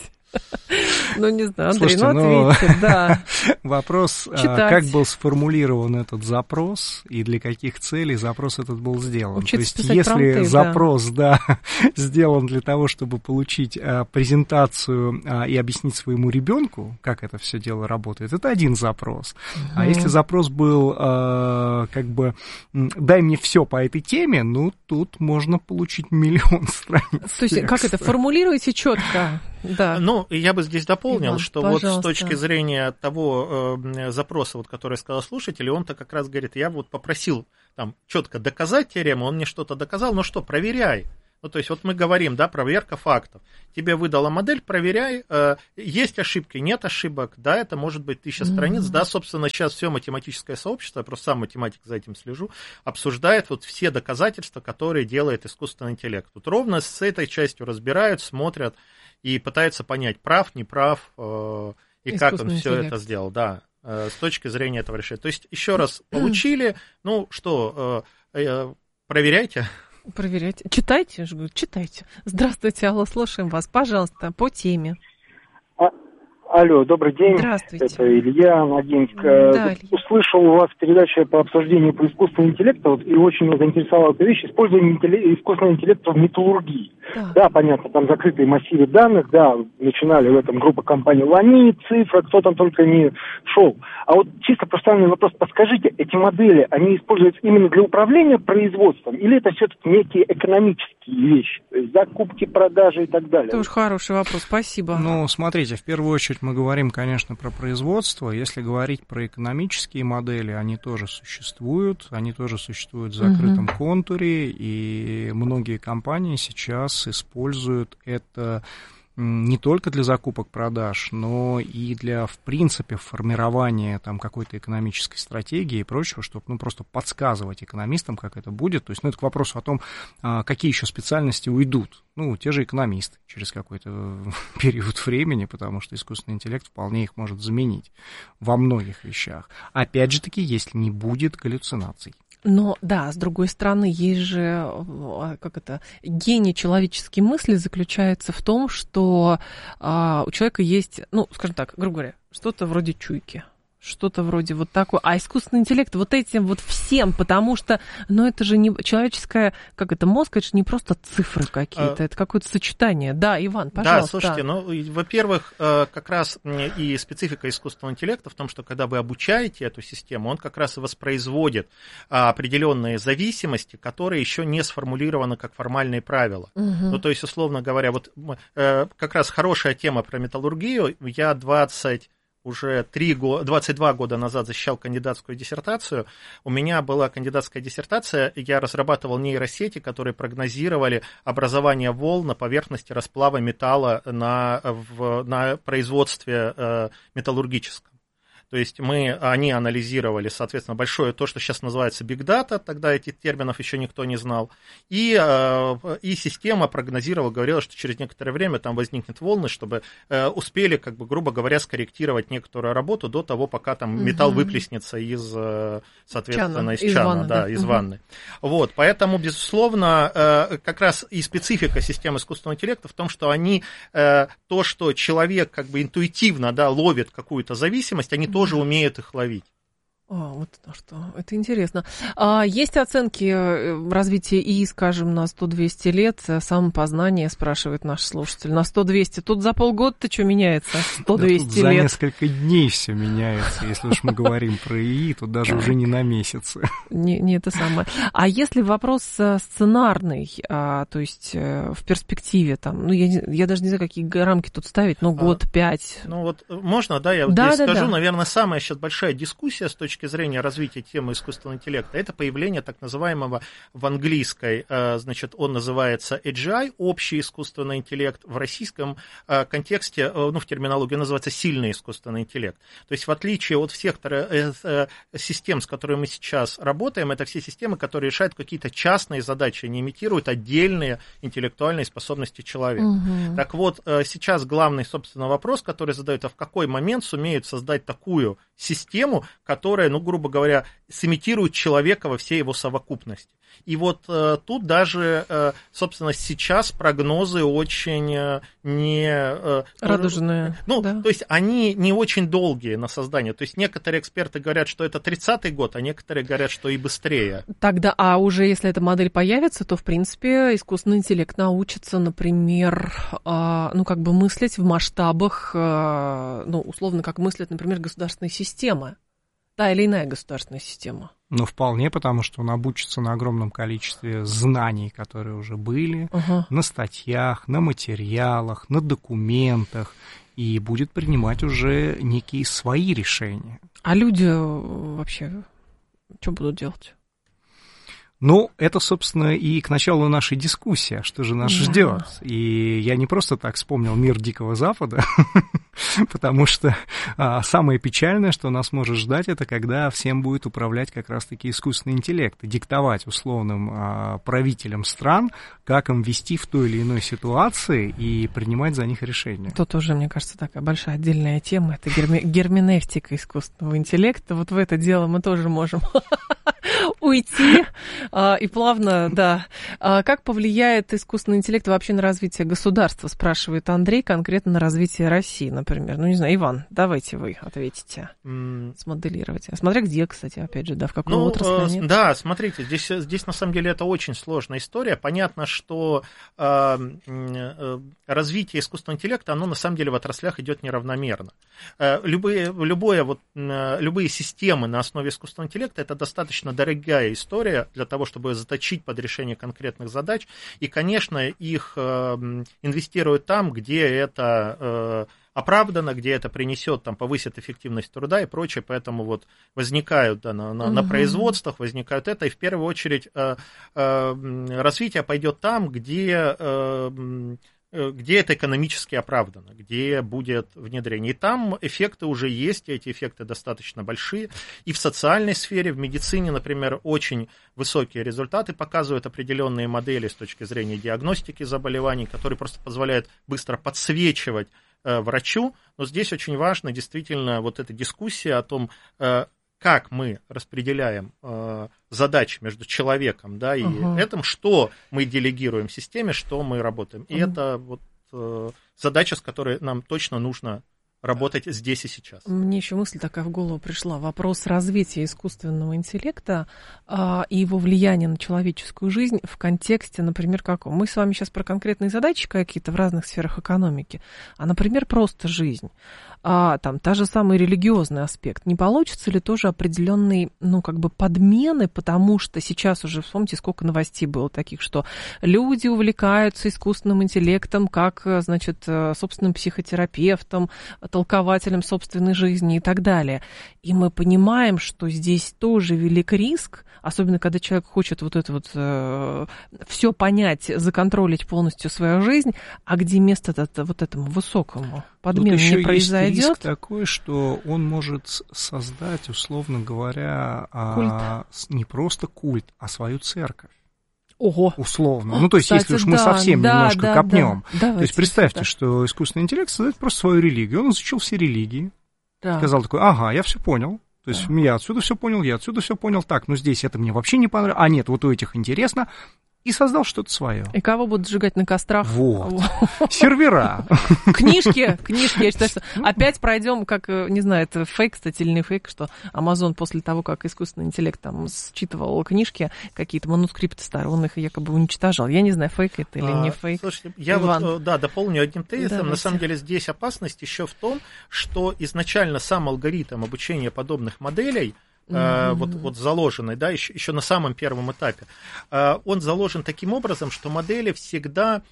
Ну, не знаю, Андрей, Слушайте, ну ответьте, да. Вопрос, Читать. Как был сформулирован этот запрос и для каких целей запрос этот был сделан. Учиться То есть, если промпты, запрос, да. Да, сделан для того, чтобы получить а, презентацию а, и объяснить своему ребенку, как это все дело работает, это один запрос. Угу. А если запрос был, а, как бы, дай мне все по этой теме, ну, тут можно получить миллион страниц. То есть, текста. Как это, формулируйте четко. Да. Ну, я бы здесь дополнил, Иван, что пожалуйста. Вот с точки зрения того э, запроса, вот, который сказал слушатель, он-то как раз говорит, я вот попросил там четко доказать теорему, он мне что-то доказал, ну что, проверяй. Ну, то есть вот мы говорим, да, проверка фактов. Тебе выдала модель, проверяй, э, есть ошибки, нет ошибок, да, это может быть тысяча mm-hmm. страниц, да, собственно, сейчас все математическое сообщество, я просто сам математик за этим слежу, обсуждает вот все доказательства, которые делает искусственный интеллект. Вот ровно с этой частью разбирают, смотрят и пытаются понять, прав, не прав, э, и как он все это сделал, да, э, с точки зрения этого решения. То есть, еще раз, получили, ну, что, э, э, проверяйте. Проверяйте. Читайте, же говорю, читайте. Здравствуйте, алло, слушаем вас, пожалуйста, по теме. А, алло, добрый день. Здравствуйте. Это Илья Ногинск. Да, услышал у вас передачу по обсуждению по искусственному интеллекту, вот, и очень меня заинтересовала эта вещь, использование интелли- искусственного интеллекта в металлургии. Да. да, понятно, там закрытые массивы данных, да, начинали в этом группа компаний Лани, Цифра, кто там только не шел. А вот чисто профессиональный вопрос, подскажите, эти модели, они используются именно для управления производством, или это все-таки некие экономические вещи, то есть закупки, продажи и так далее? Это уж хороший вопрос, спасибо. Ну, смотрите, в первую очередь мы говорим, конечно, про производство. Если говорить про экономические модели, они тоже существуют, они тоже существуют в закрытом угу. контуре, и многие компании сейчас используют это не только для закупок-продаж, но и для, в принципе, формирования там какой-то экономической стратегии и прочего, чтобы, ну, просто подсказывать экономистам, как это будет. То есть, ну, это к вопросу о том, какие еще специальности уйдут. Ну, те же экономисты через какой-то период времени, потому что искусственный интеллект вполне их может заменить во многих вещах. Опять же таки, если не будет галлюцинаций. Но, да, с другой стороны, есть же, как это, гений человеческой мысли заключается в том, что а, у человека есть, ну, скажем так, грубо говоря, что-то вроде чуйки. Что-то вроде вот такое. А искусственный интеллект вот этим вот всем, потому что, ну, это же не человеческое, как это, мозг, это же не просто цифры какие-то, а... это какое-то сочетание. Да, Иван, пожалуйста. Да, слушайте, ну, во-первых, как раз и специфика искусственного интеллекта в том, что когда вы обучаете эту систему, он как раз и воспроизводит определенные зависимости, которые еще не сформулированы как формальные правила. Угу. Ну, то есть, условно говоря, вот как раз хорошая тема про металлургию. Я двадцать уже три года, двадцать два года назад защищал кандидатскую диссертацию. У меня была кандидатская диссертация, я разрабатывал нейросети, которые прогнозировали образование волн на поверхности расплава металла на, в, на производстве э, металлургическом. То есть мы, они анализировали, соответственно, большое то, что сейчас называется Big Data, тогда этих терминов еще никто не знал, и, и система прогнозировала, говорила, что через некоторое время там возникнет волны, чтобы успели, как бы, грубо говоря, скорректировать некоторую работу до того, пока там угу. металл выплеснется из, соответственно, чана, из, из чана, ванны, да, да. из угу. ванны. Вот, поэтому, безусловно, как раз и специфика систем искусственного интеллекта в том, что они, то, что человек как бы интуитивно, да, ловит какую-то зависимость, они тоже тоже умеют их ловить. А, вот что, это интересно. А есть оценки развития ИИ, скажем, на сто-двести лет, самопознание, спрашивает наш слушатель, на сто-двести. Тут за полгода-то что меняется? сто-двести да, лет. За несколько дней все меняется. Если уж мы говорим про ИИ, то даже уже не на месяцы. Не, не это самое. А если вопрос сценарный, а, то есть в перспективе, там, ну, я, я даже не знаю, какие рамки тут ставить, ну, год, а, пять. Ну, вот можно, да, я вот да, здесь да, скажу, да. наверное, самая сейчас большая дискуссия с точки точки зрения развития темы искусственного интеллекта, это появление так называемого в английской, значит, он называется эй джи ай, общий искусственный интеллект, в российском контексте, ну, в терминологии называется сильный искусственный интеллект. То есть в отличие от всех систем, с которыми мы сейчас работаем, это все системы, которые решают какие-то частные задачи, не имитируют отдельные интеллектуальные способности человека. Угу. Так вот, сейчас главный, собственно, вопрос, который задают, а в какой момент сумеют создать такую систему, которая, ну, грубо говоря, сымитирует человека во всей его совокупности. И вот э, тут даже, э, собственно, сейчас прогнозы очень э, не... Э, радужные. Ну, да. То есть они не очень долгие на создание. То есть некоторые эксперты говорят, что это тридцатый год, а некоторые говорят, что и быстрее. Тогда, а уже если эта модель появится, то, в принципе, искусственный интеллект научится, например, э, ну, как бы мыслить в масштабах, э, ну, условно, как мыслят, например, государственные системы. Та или иная государственная система. Ну, вполне, потому что он обучится на огромном количестве знаний, которые уже были, uh-huh. на статьях, на материалах, на документах, и будет принимать уже некие свои решения. А люди вообще что будут делать? Ну, это, собственно, и к началу нашей дискуссии, что же нас да. ждет. И я не просто так вспомнил мир Дикого Запада, потому что а, самое печальное, что нас может ждать, это когда всем будет управлять как раз-таки искусственный интеллект и диктовать условным а, правителям стран, как им вести в той или иной ситуации и принимать за них решения. Тут уже, мне кажется, такая большая отдельная тема, это герме- герменевтика искусственного интеллекта. Вот в это дело мы тоже можем уйти. И плавно, да. Как повлияет искусственный интеллект вообще на развитие государства, спрашивает Андрей, конкретно на развитие России, например. Ну, не знаю, Иван, давайте вы ответите. Mm. Смоделировать. Смотря где, кстати, опять же, да, в какой ну, отрасли. Э, да, смотрите, здесь, здесь на самом деле это очень сложная история. Понятно, что э, э, развитие искусственного интеллекта, оно на самом деле в отраслях идет неравномерно. Э, любые, любое, вот, э, любые системы на основе искусственного интеллекта, это достаточно дорогая история для того, чтобы заточить под решение конкретных задач. И, конечно, их э, инвестируют там, где это э, оправдано, где это принесет, там, повысит эффективность труда и прочее. Поэтому вот возникают да, на, на, угу. на производствах, возникают это. И в первую очередь э, э, развитие пойдет там, где... Э, где это экономически оправдано, где будет внедрение. И там эффекты уже есть, и эти эффекты достаточно большие. И в социальной сфере, в медицине, например, очень высокие результаты показывают определенные модели с точки зрения диагностики заболеваний, которые просто позволяют быстро подсвечивать э, врачу. Но здесь очень важно действительно вот эта дискуссия о том, э, как мы распределяем э, задачи между человеком, да, и uh-huh. этим, что мы делегируем системе, что мы работаем. И uh-huh. это вот э, задача, с которой нам точно нужно работать здесь и сейчас. Мне еще мысль такая в голову пришла. Вопрос развития искусственного интеллекта а, и его влияния на человеческую жизнь в контексте, например, каком? Мы с вами сейчас про конкретные задачи какие-то в разных сферах экономики, а, например, просто жизнь. А, там, та же самый религиозный аспект. Не получится ли тоже определенные, ну, как бы подмены, потому что сейчас уже, вспомните, сколько новостей было таких, что люди увлекаются искусственным интеллектом как, значит, собственным психотерапевтом, толкователем собственной жизни и так далее. И мы понимаем, что здесь тоже велик риск, особенно когда человек хочет вот это вот э, все понять, законтролить полностью свою жизнь, а где место вот этому высокому подмену не произойдет. Есть риск такой, что он может создать, условно говоря, а, не просто культ, а свою церковь. Ого. Условно. Ну, то есть, кстати, если уж мы да, совсем да, немножко да, копнем. Да. То есть, представьте, да. что искусственный интеллект создает просто свою религию. Он изучил все религии. Да. Сказал такой, ага, я все понял. То есть, да. я отсюда все понял, я отсюда все понял. Так, ну, здесь это мне вообще не понравилось. А нет, вот у этих интересно. И создал что-то свое. И кого будут сжигать на кострах? Вот. Сервера. Книжки, книжки. Я считаю, что опять пройдем, как, не знаю, это фейк, кстати, или не фейк, что Amazon после того, как искусственный интеллект там считывал книжки, какие-то манускрипты старые, он их якобы уничтожал. Я не знаю, фейк это или не фейк. Слушайте, я Иван. вот, да, дополню одним тезисом. Давайте. На самом деле здесь опасность еще в том, что изначально сам алгоритм обучения подобных моделей Mm-hmm. Вот, вот заложенный, да, еще, еще на самом первом этапе, он заложен таким образом, что модели всегда,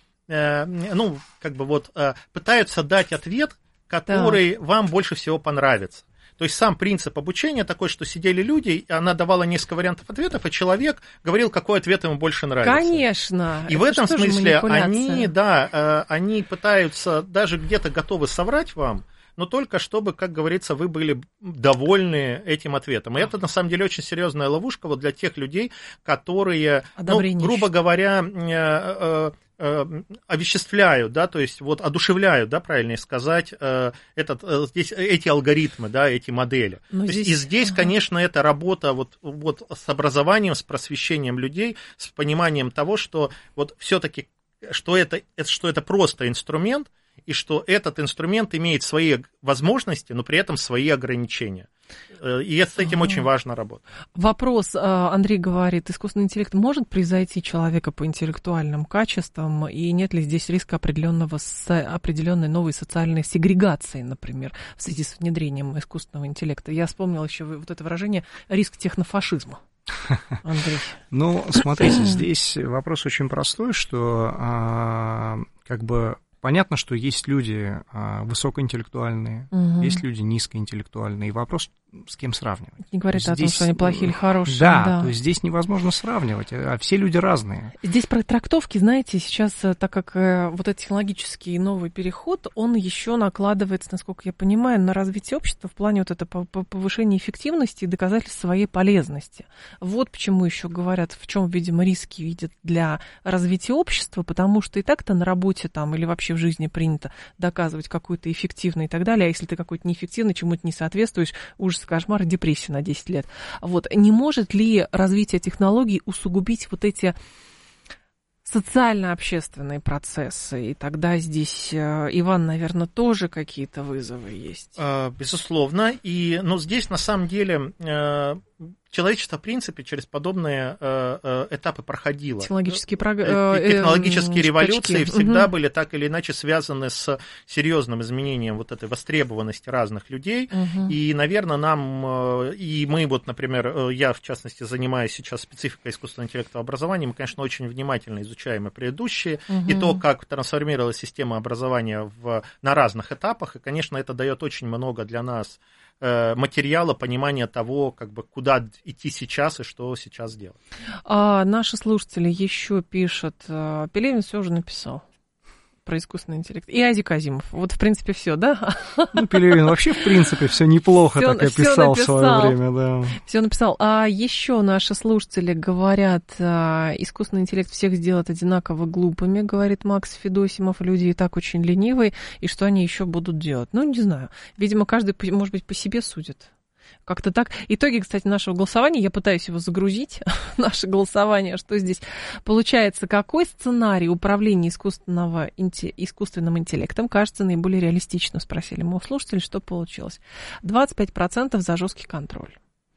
ну, как бы вот пытаются дать ответ, который да. вам больше всего понравится. То есть сам принцип обучения такой, что сидели люди, она давала несколько вариантов ответов, и человек говорил, какой ответ ему больше нравится. Конечно. И в этом смысле они, да, они пытаются, даже где-то готовы соврать вам, но только чтобы, как говорится, вы были довольны этим ответом. И это, на самом деле, очень серьезная ловушка вот для тех людей, которые, ну, грубо говоря, овеществляют, да, то есть вот одушевляют, да, правильнее сказать, этот, здесь, эти алгоритмы, да, эти модели. То здесь... есть, и здесь, ага. конечно, это работа вот, вот с образованием, с просвещением людей, с пониманием того, что вот все-таки, что это, что это просто инструмент, и что этот инструмент имеет свои возможности, но при этом свои ограничения. И с этим очень важно работать. Вопрос, Андрей говорит, искусственный интеллект может превзойти человека по интеллектуальным качествам, и нет ли здесь риска определенного, определенной новой социальной сегрегации, например, в связи с внедрением искусственного интеллекта? Я вспомнила еще вот это выражение «риск технофашизма». Андрей. Ну, смотрите, здесь вопрос очень простой, что а, как бы понятно, что есть люди а, высокоинтеллектуальные, угу. есть люди низкоинтеллектуальные, и вопрос, с кем сравнивать. Не говорит о том, что они плохие или хорошие. Да, да, то есть здесь невозможно сравнивать, а все люди разные. Здесь про трактовки, знаете, сейчас, так как вот этот технологический новый переход, он еще накладывается, насколько я понимаю, на развитие общества в плане вот этого повышения эффективности и доказательств своей полезности. Вот почему еще говорят, в чем, видимо, риски видят для развития общества, потому что и так-то на работе там или вообще в жизни принято доказывать какую-то эффективность и так далее, а если ты какой-то неэффективный, чему-то не соответствуешь, ужас, кошмар, депрессию на десять лет. Вот. Не может ли развитие технологий усугубить вот эти социально-общественные процессы? И тогда здесь, Иван, наверное, тоже какие-то вызовы есть. Безусловно. И, но здесь, на самом деле, человечество, в принципе, через подобные э, этапы проходило. Технологические, прог... Технологические э, революции скачки. всегда угу. были так или иначе связаны с серьезным изменением вот этой востребованности разных людей. Угу. И, наверное, нам, и мы вот, например, я, в частности, занимаюсь сейчас спецификой искусственного интеллекта в образовании, мы, конечно, очень внимательно изучаем и предыдущие, угу. и то, как трансформировалась система образования в, на разных этапах, и, конечно, это дает очень много для нас материала, понимания того, как бы, куда идти сейчас и что сейчас делать. А наши слушатели еще пишут, Пелевин все уже написал про искусственный интеллект. И Азик Азимов. Вот, в принципе, все, да? Ну, Пелевин вообще, в принципе, все неплохо всё, так описал в свое время, да. Все написал. А еще наши слушатели говорят, искусственный интеллект всех сделает одинаково глупыми, говорит Макс Федосимов. Люди и так очень ленивые, и что они еще будут делать? Ну, не знаю. Видимо, каждый, может быть, по себе судит. Как-то так. Итоги, кстати, нашего голосования, я пытаюсь его загрузить, наше голосование, что здесь получается, какой сценарий управления искусственного, искусственным интеллектом кажется наиболее реалистичным, спросили мы у слушателей, что получилось. двадцать пять процентов за жесткий контроль.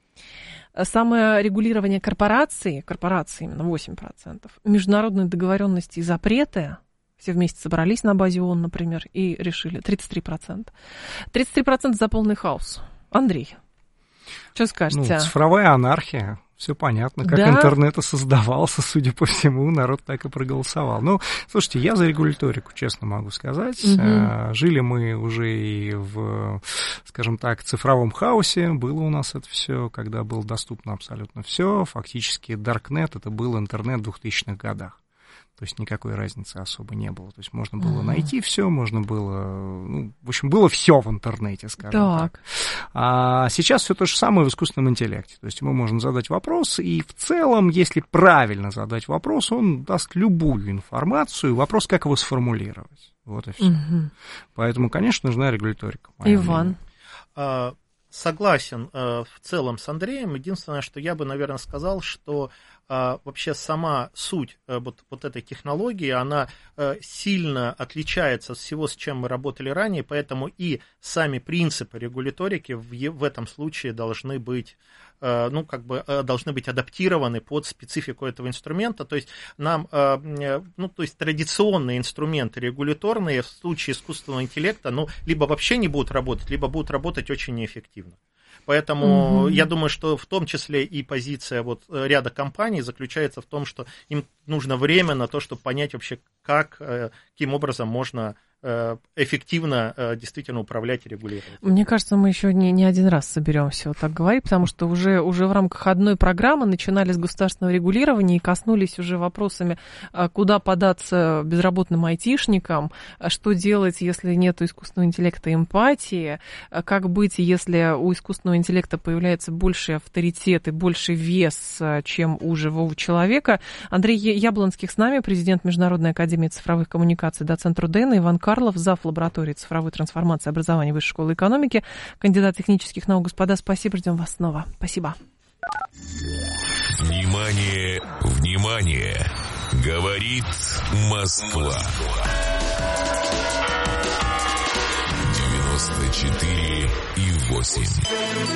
Саморегулирование корпораций, корпорации именно восемь процентов, международные договоренности и запреты, все вместе собрались на базе ООН, например, и решили, тридцать три процента. тридцать три процента за полный хаос. Андрей, что скажете? Ну, цифровая анархия, все понятно, как да? интернет создавался, судя по всему, народ так и проголосовал. Ну, слушайте, я за регуляторику, честно могу сказать. Угу. Жили мы уже и в, скажем так, цифровом хаосе, было у нас это все, когда было доступно абсолютно все. Фактически Даркнет это был интернет в двухтысячных годах. То есть никакой разницы особо не было. То есть можно было mm-hmm. найти все, можно было... Ну, в общем, было все в интернете, скажем так. так. А сейчас все то же самое в искусственном интеллекте. То есть мы можем задать вопрос, и в целом, если правильно задать вопрос, он даст любую информацию. Вопрос, как его сформулировать. Вот и все. Mm-hmm. Поэтому, конечно, нужна регуляторика. Иван. А, согласен а, в целом с Андреем. Единственное, что я бы, наверное, сказал, что а, вообще сама суть а, вот, вот этой технологии, она а, сильно отличается от всего, с чем мы работали ранее, поэтому и сами принципы регуляторики в, в этом случае должны быть, а, ну, как бы, а, должны быть адаптированы под специфику этого инструмента. То есть нам, а, ну, то есть традиционные инструменты регуляторные в случае искусственного интеллекта, ну, либо вообще не будут работать, либо будут работать очень неэффективно. Поэтому угу. я думаю, что в том числе и позиция вот ряда компаний заключается в том, что им нужно время на то, чтобы понять вообще, как, каким образом можно эффективно действительно управлять и регулировать. Мне кажется, мы еще не, не один раз соберемся вот так говорить, потому что уже, уже в рамках одной программы начинали с государственного регулирования и коснулись уже вопросами, куда податься безработным айтишникам, что делать, если нет искусственного интеллекта и эмпатии, как быть, если у искусственного интеллекта появляется больше авторитет и больше вес, чем у живого человека. Андрей Яблонских с нами, президент Международной академии цифровых коммуникаций, доцент РУДН, Иван Карлов, зав. Лаборатории цифровой трансформации образования Высшей школы экономики, кандидат технических наук. Господа, спасибо, ждем вас снова. Спасибо. Внимание, внимание! Говорит Москва. девяносто четыре и восемь.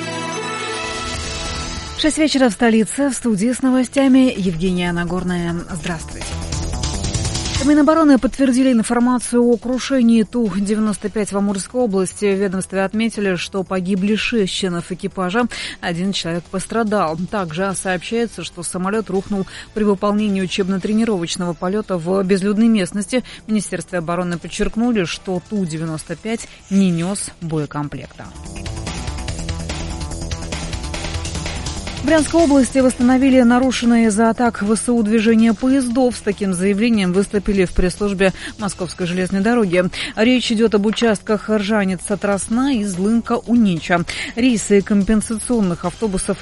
Шесть вечера в столице. В студии с новостями Евгения Нагорная. Здравствуйте. В Минобороны подтвердили информацию о крушении Ту девяносто пять в Амурской области. В ведомстве отметили, что погибли шесть членов экипажа, один человек пострадал. Также сообщается, что самолет рухнул при выполнении учебно-тренировочного полета в безлюдной местности. В Министерстве обороны подчеркнули, что Ту девяносто пять не нес боекомплекта. В Брянской области восстановили нарушенные из-за атак ВСУ движения поездов. С таким заявлением выступили в пресс-службе Московской железной дороги. Речь идет об участках Ржаница-Тросна и Злынка-Унича. Рейсы компенсационных автобусов